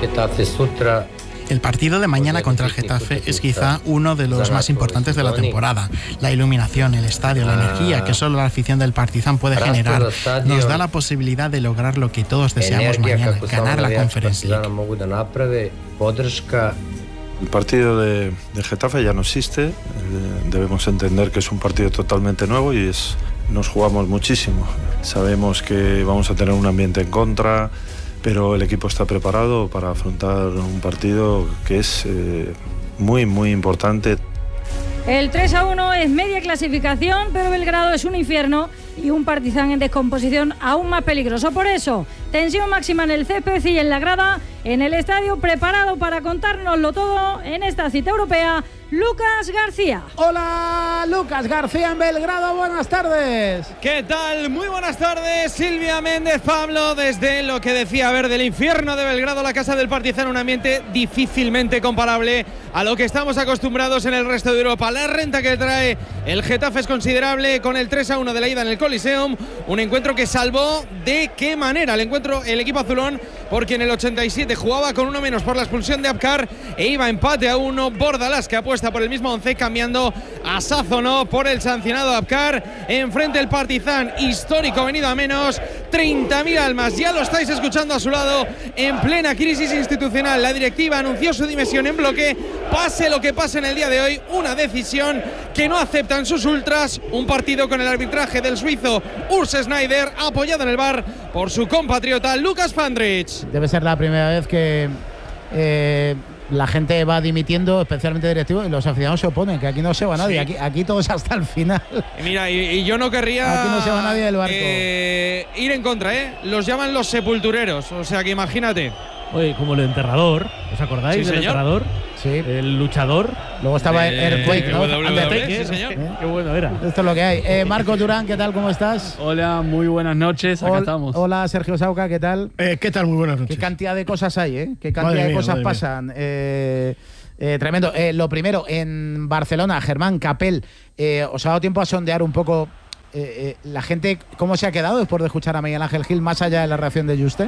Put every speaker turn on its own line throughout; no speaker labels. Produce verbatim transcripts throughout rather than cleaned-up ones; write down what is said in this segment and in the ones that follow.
El partido de mañana contra el Getafe es quizá uno de los más importantes de la temporada. La iluminación, el estadio, la energía que solo la afición del Partizan puede generar nos da la posibilidad de lograr lo que todos deseamos mañana, ganar la Conference League.
El partido de, de Getafe ya no existe, eh, debemos entender que es un partido totalmente nuevo y es, nos jugamos muchísimo. Sabemos que vamos a tener un ambiente en contra, pero el equipo está preparado para afrontar un partido que es eh, muy, muy importante.
El tres a uno es media clasificación, pero Belgrado es un infierno y un Partizan en descomposición aún más peligroso. Por eso, tensión máxima en el césped y en la grada, en el estadio, preparado para contárnoslo todo en esta cita europea, Lucas García.
Hola, Lucas García en Belgrado, buenas tardes.
¿Qué tal? Muy buenas tardes, Silvia Méndez, Pablo, desde lo que decía, a ver, del infierno de Belgrado, la casa del Partizan, un ambiente difícilmente comparable a lo que estamos acostumbrados en el resto de Europa. La renta que trae el Getafe es considerable, con el tres a uno de la ida en el Coliseum, un encuentro que salvó de qué manera el encuentro el equipo azulón, porque en el ochenta y siete jugaba con uno menos por la expulsión de Abkar e iba empate a uno. Bordalás, que apuesta por el mismo once, cambiando a Sazonov por el sancionado Abkar. Enfrente el Partizan, histórico, venido a menos, treinta mil almas, ya lo estáis escuchando a su lado, en plena crisis institucional. La directiva anunció su dimisión en bloque, pase lo que pase en el día de hoy, una decisión que no aceptan sus ultras. Un partido con el arbitraje del suizo Urs Schneider, apoyado en el V A R por su compatriota Lucas Fandrich.
Debe ser la primera vez que eh, la gente va dimitiendo, especialmente directivos, y los aficionados se oponen, que aquí no se va nadie, sí. aquí, aquí todos hasta el final.
Mira, y, y yo no querría
aquí no se va nadie del barco.
Eh, ir en contra, ¿eh? Los llaman los sepultureros, o sea que imagínate.
Oye, como el enterrador, ¿os acordáis
sí,
del
señor.
enterrador?
Sí.
El luchador.
Luego estaba
eh,
Earthquake, ¿no?
W W E,
¿Eh?
sí, señor.
¿Eh?
Qué bueno era.
Esto es lo que hay. Eh, Marco Durán, ¿qué tal? ¿Cómo estás?
Hola, muy buenas noches. Acá
Hol
estamos.
Hola, Sergio Sauca, ¿qué tal?
Eh, ¿Qué tal? Muy buenas noches.
Qué cantidad de cosas hay, ¿eh? Qué cantidad
Madre
de
mía,
cosas
madre
pasan. Eh, eh, tremendo. Eh, lo primero, en Barcelona, Germán Capel, eh, ¿os ha dado tiempo a sondear un poco eh, eh, la gente cómo se ha quedado después de escuchar a Miguel Ángel Gil, más allá de la reacción de Juste?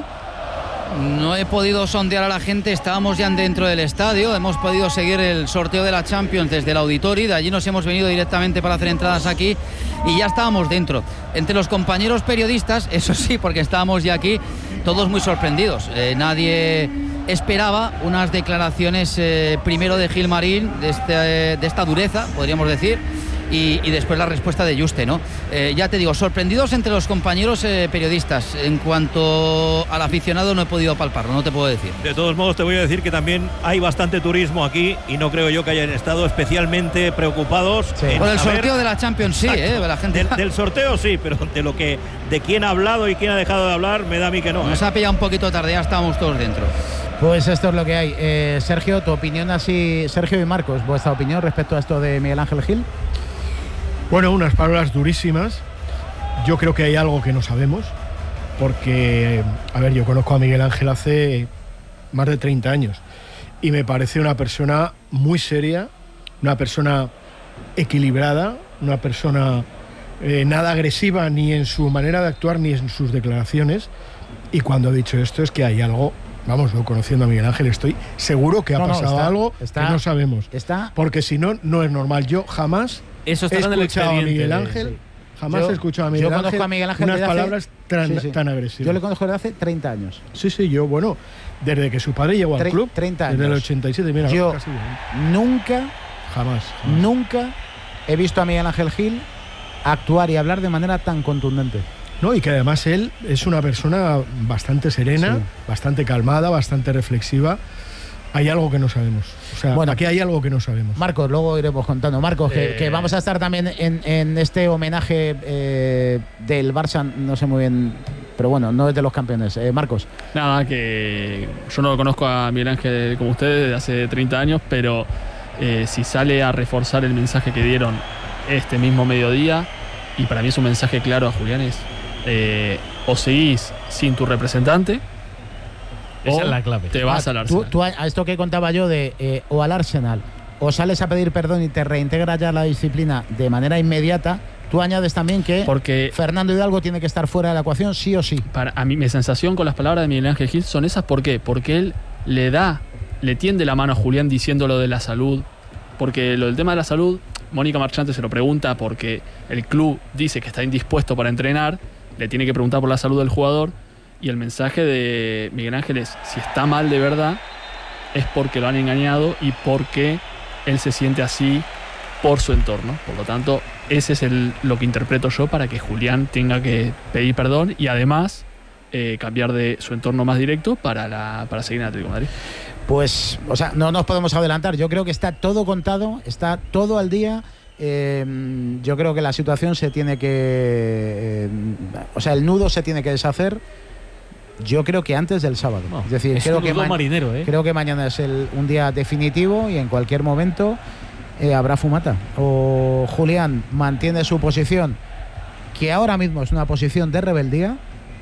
No he podido sondear a la gente, estábamos ya dentro del estadio, hemos podido seguir el sorteo de la Champions desde el auditorio, de allí nos hemos venido directamente para hacer entradas aquí y ya estábamos dentro. Entre los compañeros periodistas, eso sí, porque estábamos ya aquí, todos muy sorprendidos. Eh, nadie esperaba unas declaraciones eh, primero de Gilmarín, de, este, eh, de esta dureza, podríamos decir, Y, y después la respuesta de Juste, ¿no? Eh, ya te digo, sorprendidos entre los compañeros eh, periodistas. En cuanto al aficionado no he podido palparlo, no te puedo decir.
De todos modos te voy a decir que también hay bastante turismo aquí y no creo yo que hayan estado especialmente preocupados.
Sí. Por el saber... sorteo de la Champions, sí, eh, la gente...
del, del sorteo sí, pero de lo que de quién ha hablado y quién ha dejado de hablar, me da a mí que no.
Nos
eh.
ha pillado un poquito tarde, ya estábamos todos dentro.
Pues esto es lo que hay. Eh, Sergio, tu opinión así, Sergio y Marcos, vuestra opinión respecto a esto de Miguel Ángel Gil.
Bueno, unas palabras durísimas. Yo creo que hay algo que no sabemos, porque, a ver, yo conozco a Miguel Ángel hace más de treinta años y me parece una persona muy seria, una persona equilibrada, una persona eh, nada agresiva ni en su manera de actuar ni en sus declaraciones. Y cuando he dicho esto es que hay algo, vamos, yo conociendo a Miguel Ángel estoy seguro que ha
no, no,
pasado
está,
algo
está,
que no sabemos.
Está,
porque si no, no es normal. Yo jamás
Eso está
he
en el
escuchado a Miguel
de,
Ángel,
sí.
jamás
yo,
he escuchado a Miguel
yo
Ángel,
conozco a Miguel Ángel
unas
desde
palabras
hace,
tan,
sí, sí.
tan agresivas.
Yo le conozco desde hace treinta años.
Sí, sí, yo, bueno, desde que su padre llegó al
Tre
club,
treinta años.
desde el ochenta y siete, mira,
yo
casi bien.
nunca,
jamás, jamás,
nunca he visto a Miguel Ángel Gil actuar y hablar de manera tan contundente.
No, y que además él es una persona bastante serena, sí. bastante calmada, bastante reflexiva. Hay algo que no sabemos. O sea, bueno, aquí hay algo que no sabemos.
Marcos, luego iremos contando. Marcos, eh... que, que vamos a estar también en, en este homenaje eh, del Barça, no sé muy bien, pero bueno, no es de los campeones. Eh, Marcos.
Nada, que yo no lo conozco a Miguel Ángel como ustedes desde hace treinta años, pero eh, si sale a reforzar el mensaje que dieron este mismo mediodía, y para mí es un mensaje claro a Julián, es eh, o seguís sin tu representante,
esa es la clave.
Te vas
ah,
al Arsenal.
Tú, tú a esto que contaba yo de eh, o al Arsenal o sales a pedir perdón y te reintegras ya a la disciplina de manera inmediata, tú añades también que
porque
Fernando Hidalgo tiene que estar fuera de la ecuación sí o sí.
Para a mí mi sensación con las palabras de Miguel Ángel Gil son esas. ¿Por qué? Porque él le da, le tiende la mano a Julián diciendo lo de la salud, porque lo del tema de la salud, Mónica Marchante se lo pregunta porque el club dice que está indispuesto para entrenar, le tiene que preguntar por la salud del jugador, y el mensaje de Miguel Ángel es, si está mal de verdad, es porque lo han engañado y porque él se siente así por su entorno. Por lo tanto, ese es el, lo que interpreto yo para que Julián tenga que pedir perdón y además eh, cambiar de su entorno más directo para, la, para seguir en Atlético de Madrid.
Pues, o sea, no nos podemos adelantar. Yo creo que está todo contado, está todo al día. Eh, yo creo que la situación se tiene que... Eh, o sea, el nudo se tiene que deshacer. Yo creo que antes del sábado. No, es decir,
es
creo,
un
que
nudo marinero, ¿eh?
creo que mañana es el, un día definitivo y en cualquier momento eh, habrá fumata. O Julián mantiene su posición, que ahora mismo es una posición de rebeldía,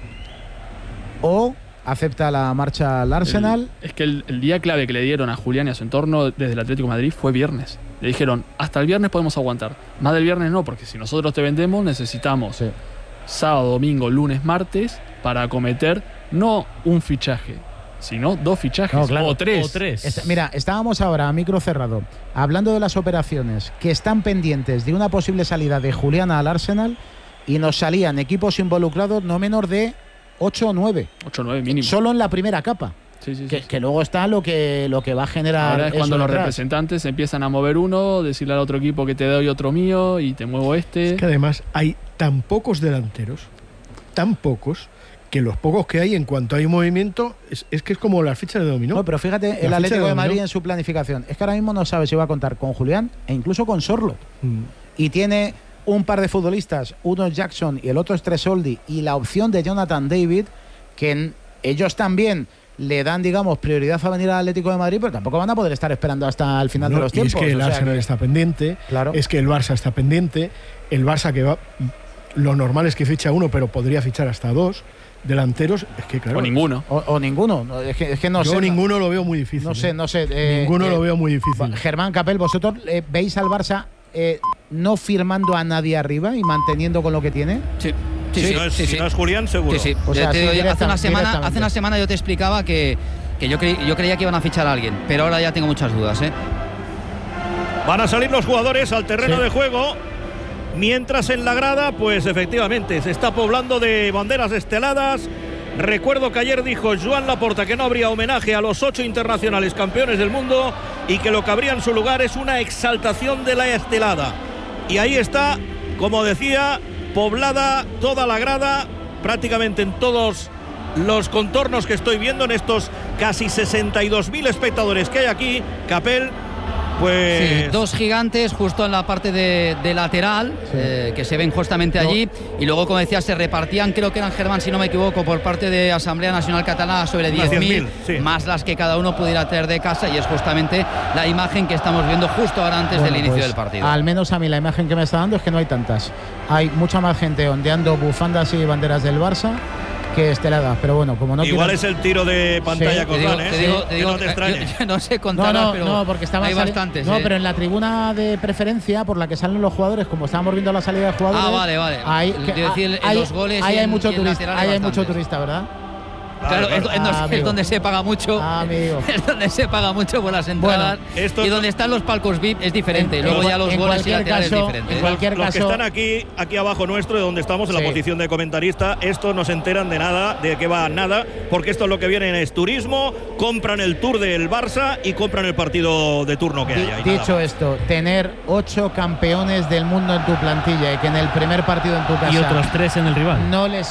o acepta la marcha al Arsenal.
El, es que el, el día clave que le dieron a Julián y a su entorno desde el Atlético de Madrid fue viernes. Le dijeron, hasta el viernes podemos aguantar. Más del viernes no, porque si nosotros te vendemos necesitamos sí. sábado, domingo, lunes, martes para acometer no un fichaje, sino dos fichajes no, claro, o tres. O tres.
Está, mira, estábamos ahora a micro cerrado hablando de las operaciones que están pendientes de una posible salida de Julián al Arsenal y nos salían equipos involucrados no menos de ocho o nueve.
ocho o nueve mínimo.
Solo en la primera capa.
Sí, sí,
que,
sí,
que
sí.
luego está lo que, lo que va a generar.
Ahora es cuando los
detrás.
representantes empiezan a mover uno, decirle al otro equipo que te doy otro mío y te muevo este.
Es que además hay tan pocos delanteros, tan pocos, que los pocos que hay en cuanto hay movimiento es, es que es como las fichas de dominó.
No, pero fíjate, la el Atlético de, de Madrid en su planificación es que ahora mismo no sabe si va a contar con Julián e incluso con Sorlo. Mm. Y tiene un par de futbolistas, uno es Jackson y el otro es Tresoldi, y la opción de Jonathan David, que en, ellos también le dan, digamos, prioridad a venir al Atlético de Madrid, pero tampoco van a poder estar esperando hasta el final no, de los tiempos.
Es que el Arsenal que, está pendiente, claro. Es que el Barça está pendiente, el Barça que va, lo normal es que ficha uno, pero podría fichar hasta dos delanteros, es que claro.
O ninguno.
O, o ninguno. Es que, es que no
Yo
sé.
ninguno lo veo muy difícil.
No sé,
¿eh?
no sé. Eh,
ninguno
eh,
lo veo muy difícil.
Germán Capel, vosotros eh, veis al Barça eh, no firmando a nadie arriba y manteniendo con lo que tiene.
Sí.
Sí,
sí,
si, no es,
sí,
si
sí.
no es Julián, seguro.
Sí, sí.
O sea,
te
sí,
digo, hace, una semana,
hace
una semana yo te explicaba que, que yo, cre yo creía que iban a fichar a alguien, pero ahora ya tengo muchas dudas, ¿eh?
Van a salir los jugadores al terreno
sí.
de juego. Mientras en la grada, pues efectivamente, se está poblando de banderas esteladas. Recuerdo que ayer dijo Joan Laporta que no habría homenaje a los ocho internacionales campeones del mundo y que lo que habría en su lugar es una exaltación de la estelada. Y ahí está, como decía, poblada toda la grada, prácticamente en todos los contornos que estoy viendo, en estos casi sesenta y dos mil espectadores que hay aquí. Capel, pues...
Sí, dos gigantes justo en la parte de, de lateral, sí. eh, que se ven justamente allí, no. Y luego, como decía, se repartían, creo que eran, Germán, si no me equivoco, por parte de Asamblea Nacional Catalana sobre diez mil, sí. Más las que cada uno pudiera traer de casa, y es justamente la imagen que estamos viendo justo ahora antes bueno, del inicio
pues,
del partido.
Al menos a mí la imagen que me está dando es que no hay tantas. Hay mucha más gente ondeando bufandas y banderas del Barça que esteladas, pero bueno, como no
igual
quiero...
es el tiro de pantalla sí. con Dan, ¿eh?
Te digo, te digo,
que no te extrañe.
Yo, yo no sé contar,
no, no,
pero
no, porque estaban
hay bastantes.
No,
¿eh?
pero en la tribuna de preferencia por la que salen los jugadores, como estábamos viendo la salida de jugadores.
Ah, vale, vale.
Hay,
que,
decir,
hay, los goles
hay,
y
hay
en,
mucho
y
turista, hay, hay mucho turista, ¿verdad?
Claro, claro, es, ah, es donde se paga mucho.
Ah,
es donde se paga mucho por las entradas. Bueno, esto, y donde están los palcos V I P es diferente. En, Luego en, ya los goles y laterales es diferente.
En
¿eh?
cualquier
los,
caso, los que están aquí, aquí abajo nuestro, de donde estamos, en sí. la posición de comentarista, estos no se enteran de nada, de que va nada, porque esto es lo que viene es turismo, compran el tour del Barça y compran el partido de turno que haya.
Dicho nada. Esto, tener ocho campeones del mundo en tu plantilla y que en el primer partido en tu casa
y otros tres en el rival
no les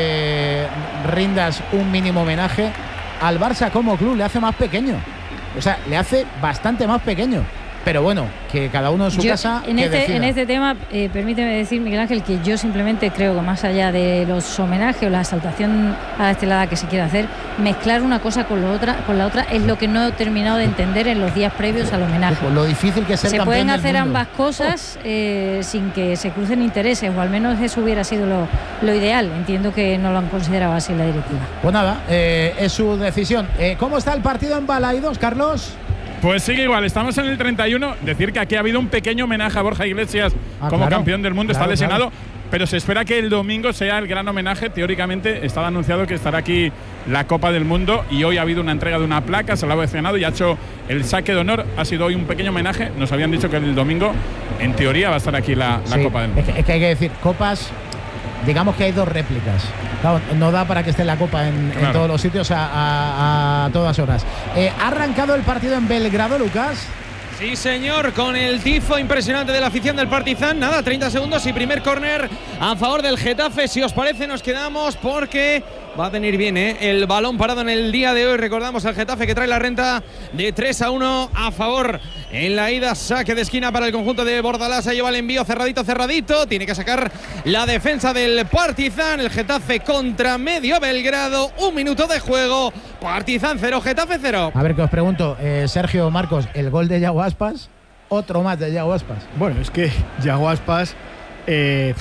eh, rindas un mínimo homenaje. Al Barça como club le hace más pequeño, o sea, le hace bastante más pequeño, pero bueno, que cada uno en su
yo,
casa
en
que
este
decida.
En este tema, eh, permíteme decir, Miguel Ángel, que yo simplemente creo que más allá de los homenajes o la exaltación a la estelada que se quiere hacer, mezclar una cosa con, lo otra, con la otra es lo que no he terminado de entender en los días previos al homenaje.
Pues lo difícil que es ser
se
campeón
pueden
del
hacer
mundo.
ambas cosas eh, sin que se crucen intereses, o al menos eso hubiera sido lo, lo ideal. Entiendo que no lo han considerado así la directiva.
Pues nada, eh, es su decisión. Eh, ¿Cómo está el partido en Balaidos, Carlos?
Pues sigue igual, estamos en el treinta y uno. Decir que aquí ha habido un pequeño homenaje a Borja Iglesias ah, como claro, campeón del mundo, claro, está lesionado, claro. Pero se espera que el domingo sea el gran homenaje. Teóricamente está anunciado que estará aquí la Copa del Mundo, y hoy ha habido una entrega de una placa, se lo ha ovacionado y ha hecho el saque de honor. Ha sido hoy un pequeño homenaje. Nos habían dicho que el domingo, en teoría, va a estar aquí la, la
sí,
Copa del Mundo.
Es que, es que hay que decir, copas, digamos que hay dos réplicas. Claro, no da para que esté la Copa en, claro. en todos los sitios a, a, a todas horas. Eh, ¿Ha arrancado el partido en Belgrado, Lucas?
Sí, señor, con el tifo impresionante de la afición del Partizan. Nada, treinta segundos y primer córner a favor del Getafe. Si os parece, nos quedamos porque va a venir bien, ¿eh? El balón parado en el día de hoy. Recordamos al Getafe que trae la renta de tres a uno a favor en la ida. Saque de esquina para el conjunto de Bordalás. Lleva el envío cerradito, cerradito. Tiene que sacar la defensa del Partizan. El Getafe contra Medio Belgrado. Un minuto de juego. Partizan cero, Getafe cero.
A ver, que os pregunto, eh, Sergio, Marcos, el gol de Yago Aspas, otro más de Yago Aspas.
Bueno, es que Yago Aspas, eh,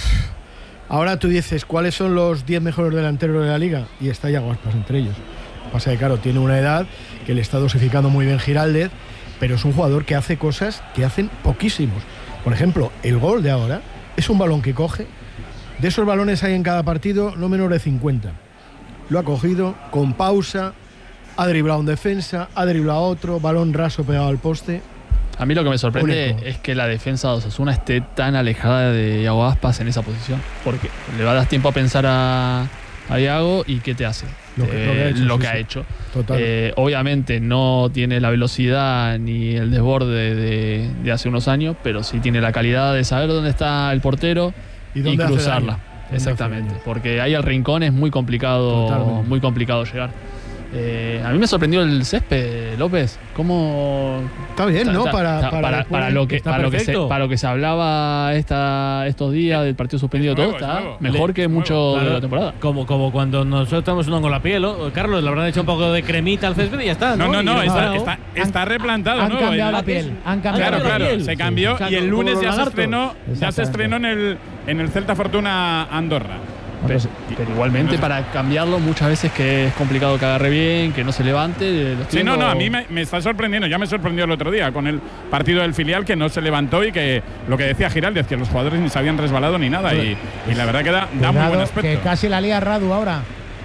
ahora tú dices, ¿cuáles son los diez mejores delanteros de la liga? Y está Yago Aspas entre ellos. Pasa que, claro, tiene una edad que le está dosificando muy bien Giraldez, pero es un jugador que hace cosas que hacen poquísimos. Por ejemplo, el gol de ahora es un balón que coge. De esos balones hay en cada partido no menos de cincuenta. Lo ha cogido con pausa, ha driblado un defensa, ha driblado a otro, balón raso pegado al poste.
A mí lo que me sorprende
Único.
es que la defensa de Osasuna esté tan alejada de Yago Aspas en esa posición. Porque le va a dar tiempo a pensar a, a Yago y ¿qué te hace?
Lo que,
eh,
lo que ha hecho.
lo
Sí,
que
sí.
ha hecho.
Total.
Eh, obviamente no tiene la velocidad ni el desborde de, de hace unos años, pero sí tiene la calidad de saber dónde está el portero
¿Y
y,
dónde hace
cruzarla.
daño? ¿Dónde
Exactamente.
hace daño?
Porque ahí al rincón es muy complicado,
Totalmente.
muy complicado llegar. Eh, a mí me sorprendió el césped, López. ¿Cómo?
Está bien, ¿no?
Está-
Para,
está-
para,
para, para lo que,
está
para, lo que se,
perfecto.
para lo que se hablaba esta, estos días del partido suspendido,
Es
todo
nuevo, es
está
nuevo.
mejor
Le-
que
es
mucho
nuevo,
de
claro.
la temporada.
Como, como cuando nosotros estamos uno con la piel, ¿no? Carlos, le habrán hecho un poco de cremita al césped y ya está.
No, no,
Y
no,
lo
está,
parado.
está, está replantado,
Han
¿no?
cambiado
El-
la piel. Han cambiado
Claro,
la
claro,
piel.
se cambió
O sea,
y el
como
lunes
los
ya se
lagartos.
estrenó, ya se
Exactamente.
estrenó en el, en el Celta Fortuna Andorra.
Pero,
Pues,
pero igualmente para cambiarlo muchas veces que es complicado que agarre bien, que no se levante. eh, lo estoy
Sí, no,
viendo-
no, a mí me, me está sorprendiendo. Ya me sorprendió el otro día con el partido del filial que no se levantó y que lo que decía Giraldez, que los jugadores ni se habían resbalado ni nada. Y, y la verdad que da, da muy
cuidado,
buen
que
aspecto.
casi la lía Radu ahora.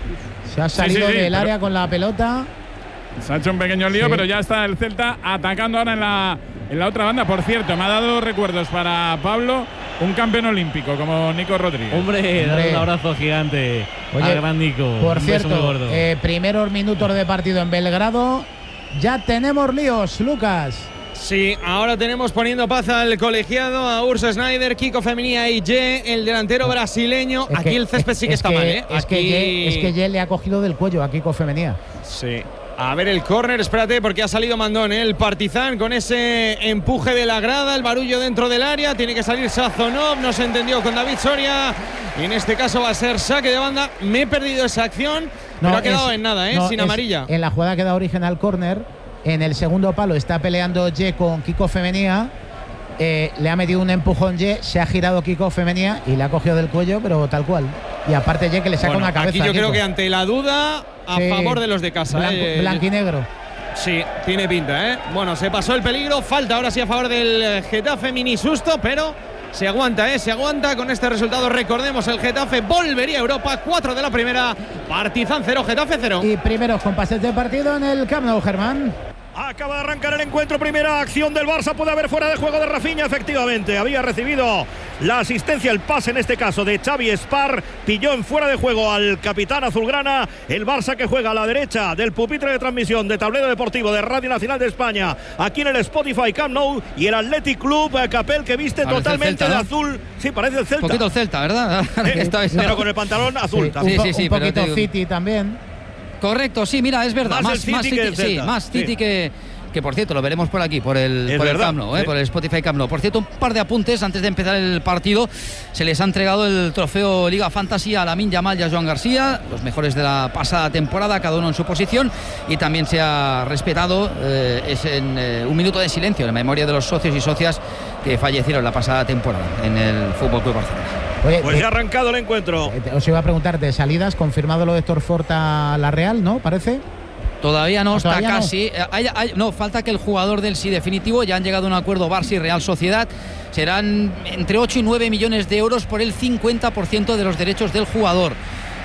Se ha salido
sí, sí,
del
pero-
área con la pelota.
Se ha hecho un pequeño lío,
Sí.
pero ya está el Celta atacando ahora en la, en la otra banda. Por cierto, me ha dado recuerdos para Pablo, un campeón olímpico como Nico Rodríguez.
Hombre, dale
Hombre.
un abrazo gigante
Oye,
a gran Nico.
Por
Un beso
cierto,
muy gordo.
eh, primeros minutos de partido en Belgrado. Ya tenemos líos, Lucas.
Sí, ahora tenemos poniendo paz al colegiado, a Urs Snyder, Kiko Femenía y Ye, el delantero brasileño.
Es
Aquí
que-
el césped sí que
es
está mal, ¿eh?
Es que
Aquí-
Ye, es que Ye le ha cogido del cuello a Kiko Femenía.
Sí. A ver el córner, espérate, porque ha salido Mandón, ¿eh? El Partizan con ese empuje de la grada, el barullo dentro del área. Tiene que salir Sazonov, no se entendió con David Soria. Y en este caso va a ser saque de banda. Me he perdido esa acción, pero ha quedado
es-
en nada, ¿eh?
no,
Sin
es-
amarilla.
En la jugada que da origen al córner, en el segundo palo está peleando Ye con Kiko Femenía. Eh, le ha metido un empujón Ye, se ha girado Kiko Femenía y le ha cogido del cuello, pero tal cual. Y aparte Ye que le saca
Bueno,
una cabeza.
aquí yo
a Kiko.
creo que ante la duda, a
Sí.
favor de los de casa.
Blanco-
¿eh?
blanquinegro.
Sí, tiene pinta, ¿eh? Bueno, se pasó el peligro, falta ahora sí a favor del eh, Getafe, mini susto, pero se aguanta, ¿eh? Se aguanta con este resultado. Recordemos, el Getafe volvería a Europa, cuatro de la primera, Partizan cero, Getafe cero.
Y primeros compases de partido en el Camp Nou, Germán.
Acaba de arrancar el encuentro, primera acción del Barça, puede haber fuera de juego de Rafinha, efectivamente, había recibido la asistencia, el pase en este caso de Xavi Spar, pilló en fuera de juego al capitán azulgrana, el Barça que juega a la derecha del pupitre de transmisión de Tablero Deportivo de Radio Nacional de España, aquí en el Spotify Camp Nou, y el Athletic Club eh, Capel que viste
Parece
totalmente
el Celta,
de
¿no?
azul, sí, parece el Celta.
Un poquito el Celta, ¿verdad?
Eh,
Esta vez no.
pero con el pantalón azul
Sí,
también.
un, po-
sí, sí,
un
pero
poquito
te digo-
City también.
Correcto, sí, mira, es verdad.
Más
Más,
el City
más
que
City,
el
sí,
Celta.
más
Sí.
City que, que, por cierto, lo veremos por aquí, por el,
Es
por el
verdad,
Camp Nou, ¿eh?
sí.
por el Spotify Camp Nou. Por cierto, un par de apuntes antes de empezar el partido. Se les ha entregado el trofeo Liga Fantasy a Lamine Yamal y a Joan García, los mejores de la pasada temporada, cada uno en su posición. Y también se ha respetado eh, es en, eh, un minuto de silencio en memoria de los socios y socias que fallecieron la pasada temporada en el Fútbol Club Barcelona.
Oye,
Pues
eh,
ya ha arrancado el encuentro.
eh, os iba a preguntar de salidas, confirmado lo de Héctor Forta a la Real, ¿no? Parece.
Todavía no,
Ah,
está
todavía no.
casi. Eh, hay- hay- no, falta que el jugador del sí definitivo. Ya han llegado a un acuerdo Barça y Real Sociedad. Serán entre ocho y nueve millones de euros por el cincuenta por ciento de los derechos del jugador.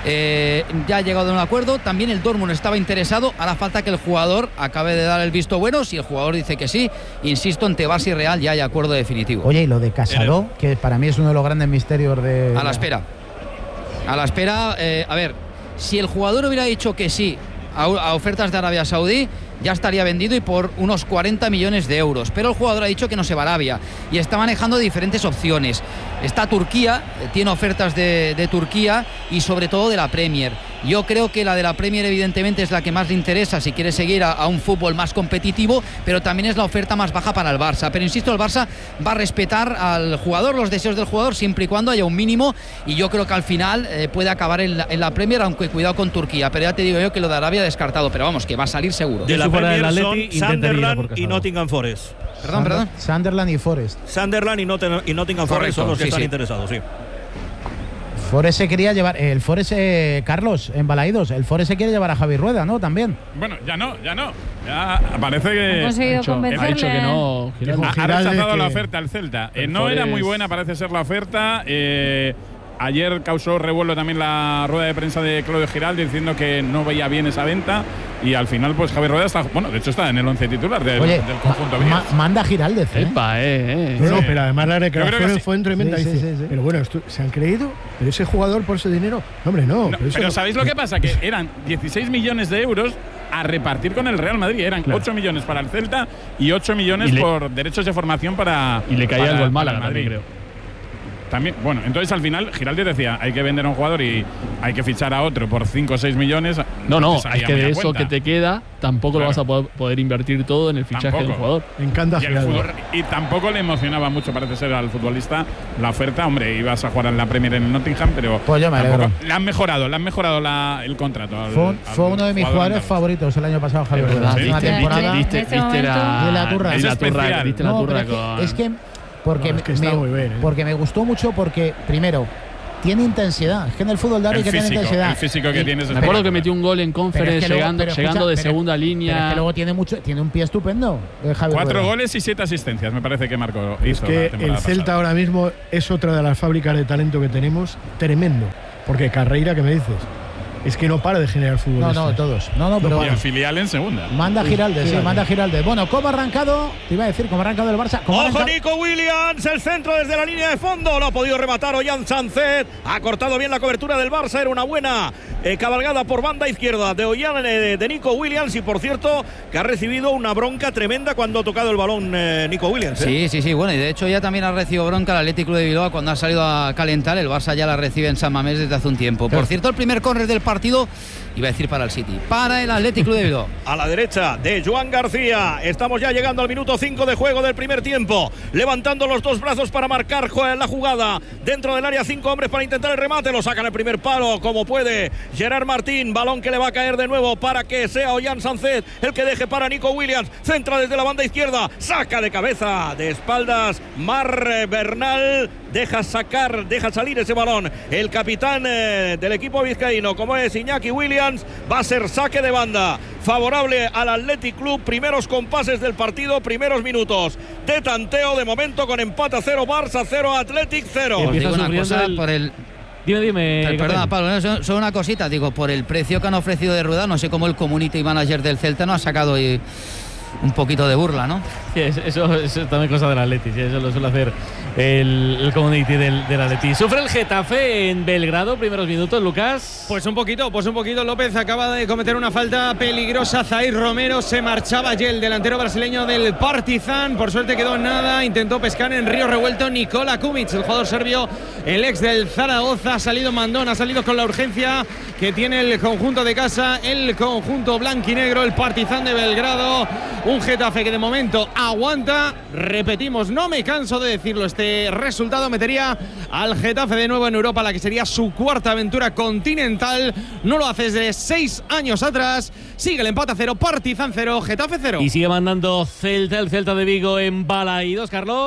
Eh, ya ha llegado a un acuerdo. También el Dortmund estaba interesado. Hará falta que el jugador acabe de dar el visto bueno. Si el jugador dice que sí, insisto, entre Barça y Real ya hay acuerdo definitivo.
Oye, y lo de Casado, que para mí es uno de los grandes misterios de...
A la espera. A la espera, eh, a ver, si el jugador hubiera dicho que sí a, a ofertas de Arabia Saudí, ya estaría vendido y por unos cuarenta millones de euros. Pero el jugador ha dicho que no se va a Arabia y está manejando diferentes opciones. Está Turquía, tiene ofertas de, de Turquía y sobre todo de la Premier. Yo creo que la de la Premier evidentemente es la que más le interesa si quiere seguir a, a un fútbol más competitivo, pero también es la oferta más baja para el Barça. Pero insisto, el Barça va a respetar al jugador, los deseos del jugador, siempre y cuando haya un mínimo, y yo creo que al final eh, puede acabar en la, en la Premier, aunque cuidado con Turquía. Pero ya te digo yo que lo de Arabia descartado, pero vamos, que va a salir seguro.
De la Premier son Sunderland y Nottingham Forest.
Perdón, perdón.
Sunderland y Forest.
Sunderland y, Not y Nottingham
Correcto,
Forest son los que
sí,
están
sí.
interesados, sí.
Forest se quería llevar, el Forest, eh, Carlos, en Balaídos, el Forest se quiere llevar a Javi Rueda, ¿no? También.
Bueno, ya no, ya no. Ya parece que.
Ha conseguido
Ha dicho,
convencerle.
ha dicho que no.
Ha, ha rechazado
que-
la oferta al Celta. Eh,
El
no era
Forest-
muy buena, parece ser la oferta. Eh, ayer causó revuelo también la rueda de prensa de Claudio Giraldo diciendo que no veía bien esa venta. Y al final, pues Javi Rueda está. Bueno, de hecho está en el once titular del,
Oye,
del conjunto.
ma-
Villés.
ma- manda Giraldez, ¿eh?
Epa, eh, eh.
No, no,
Sí.
pero además la
Yo creo que
declaración
sí.
fue en tremenda.
Sí, sí,
dice,
sí, sí.
pero bueno, esto- ¿se han creído? ¿Pero ese jugador por ese dinero? No, hombre, no.
No,
pero eso
pero
no-
¿sabéis lo que pasa? Que eran dieciséis millones de euros a repartir con el Real Madrid. Eran
Claro.
ocho millones para el Celta y ocho millones
Y le-
por derechos de formación para.
Y le caía
para-
algo al
para
Málaga también, creo.
También, bueno, entonces al final Giraldi decía, hay que vender a un jugador y hay que fichar a otro por cinco o seis millones.
No, no,
te salía
es que
muy
de
a
eso
cuenta.
que te queda, tampoco
Claro.
lo vas a poder, poder invertir todo en el fichaje de un
Tampoco.
jugador.
Me encanta
Y, el
Giraldo.
fútbol- y tampoco le emocionaba mucho, parece ser, al futbolista la oferta. Hombre, ibas a jugar en la Premier en el Nottingham, pero
Pues yo me
tampoco-
alegro.
le han mejorado, le han mejorado la- el contrato. Al,
Fue,
al
fue uno de mis
jugador
jugadores
andaluz.
favoritos el año pasado, Javi
Es
Rueda.
verdad,
Sí.
Una
Viste-
temporada.
viste-
Viste,
en este
viste
momento-
la,
De la turra.
Es
la turra,
especial.
viste la
No,
turra
pero es que-
con.
es que porque,
No, es que
me,
está muy bien, ¿eh?
porque me gustó mucho porque, primero, tiene intensidad. Es que en el fútbol de ahora
El
hay que tener
físico,
intensidad.
el físico que
Y-
tienes es
Me acuerdo que
espectacular.
metió un gol en
pero es
Conference
que luego-
llegando,
pero
llegando
escucha,
de
pero-
segunda
pero
línea.
es que luego tiene mucho, tiene un pie estupendo. eh, Javi
Cuatro
Rueda.
goles y siete asistencias, me parece que marcó.
Es
hizo
que
la
el
temporada
Celta
pasada.
ahora mismo es otra de las fábricas de talento que tenemos, tremendo. Porque Carreira, ¿qué me dices? Es que no para de generar fútbol.
No, no, todos. No, no, pero
Y
bueno.
el filial en segunda.
Manda Giraldez, sí,
Giraldez.
manda Giraldez. Bueno, ¿cómo ha arrancado? Te iba a decir, ¿cómo ha arrancado el Barça? ¿Cómo ha
Ojo,
arrancado?
Nico Williams, el centro desde la línea de fondo. No ha podido rematar Ollán Sánchez. Ha cortado bien la cobertura del Barça. Era una buena eh, cabalgada por banda izquierda de Ollán, eh, de Nico Williams. Y por cierto, que ha recibido una bronca tremenda cuando ha tocado el balón eh, Nico Williams. ¿eh?
Sí, sí, sí. Bueno, y de hecho ya también ha recibido bronca el Athletic Club de Bilbao cuando ha salido a calentar. El Barça ya la recibe en San Mamés desde hace un tiempo. Por cierto, el primer córner del partido, iba a decir para el City, para el Athletic Club de Bilbao.
A la derecha de Joan García. Estamos ya llegando al minuto cinco de juego del primer tiempo. Levantando los dos brazos para marcar la jugada. Dentro del área, cinco hombres para intentar el remate. Lo sacan el primer palo como puede Gerard Martín. Balón que le va a caer de nuevo para que sea Ollán Sánchez el que deje para Nico Williams. Centra desde la banda izquierda. Saca de cabeza, de espaldas, Mar Bernal. Deja sacar, deja salir ese balón. El capitán eh, del equipo vizcaíno, como es Iñaki Williams, va a ser saque de banda. Favorable al Athletic Club. Primeros compases del partido, primeros minutos de tanteo. De momento con empate a cero, Barça cero, Athletic cero.
Os
Empieza
digo una
sufriendo
cosa,
el-
por el,
Dime, dime.
Per- Perdona,
Capel.
Pablo, no, solo solo una cosita, digo, por el precio que han ofrecido de Rueda, no sé cómo el community manager del Celta no ha sacado ahí un poquito de burla, ¿no?
Sí, es- eso, eso es también cosa del Atleti, sí, eso lo suele hacer el, el community del, del Atleti. Sufre el Getafe en Belgrado, primeros minutos, Lucas.
Pues un poquito, pues un poquito. López acaba de cometer una falta peligrosa. Zair Romero se marchaba ya el delantero brasileño del Partizan. Por suerte quedó en nada. Intentó pescar en río revuelto Nikola Kumic, el jugador serbio, el ex del Zaragoza. Ha salido mandón, ha salido con la urgencia que tiene el conjunto de casa, el conjunto blanquinegro, el Partizan de Belgrado. Un Getafe que de momento aguanta. Repetimos, no me canso de decirlo, este resultado metería al Getafe de nuevo en Europa, la que sería su cuarta aventura continental. No lo hace desde seis años atrás. Sigue el empate a cero, Partizan cero, Getafe cero.
Y sigue mandando Celta, el Celta de Vigo en Balaídos, Carlos.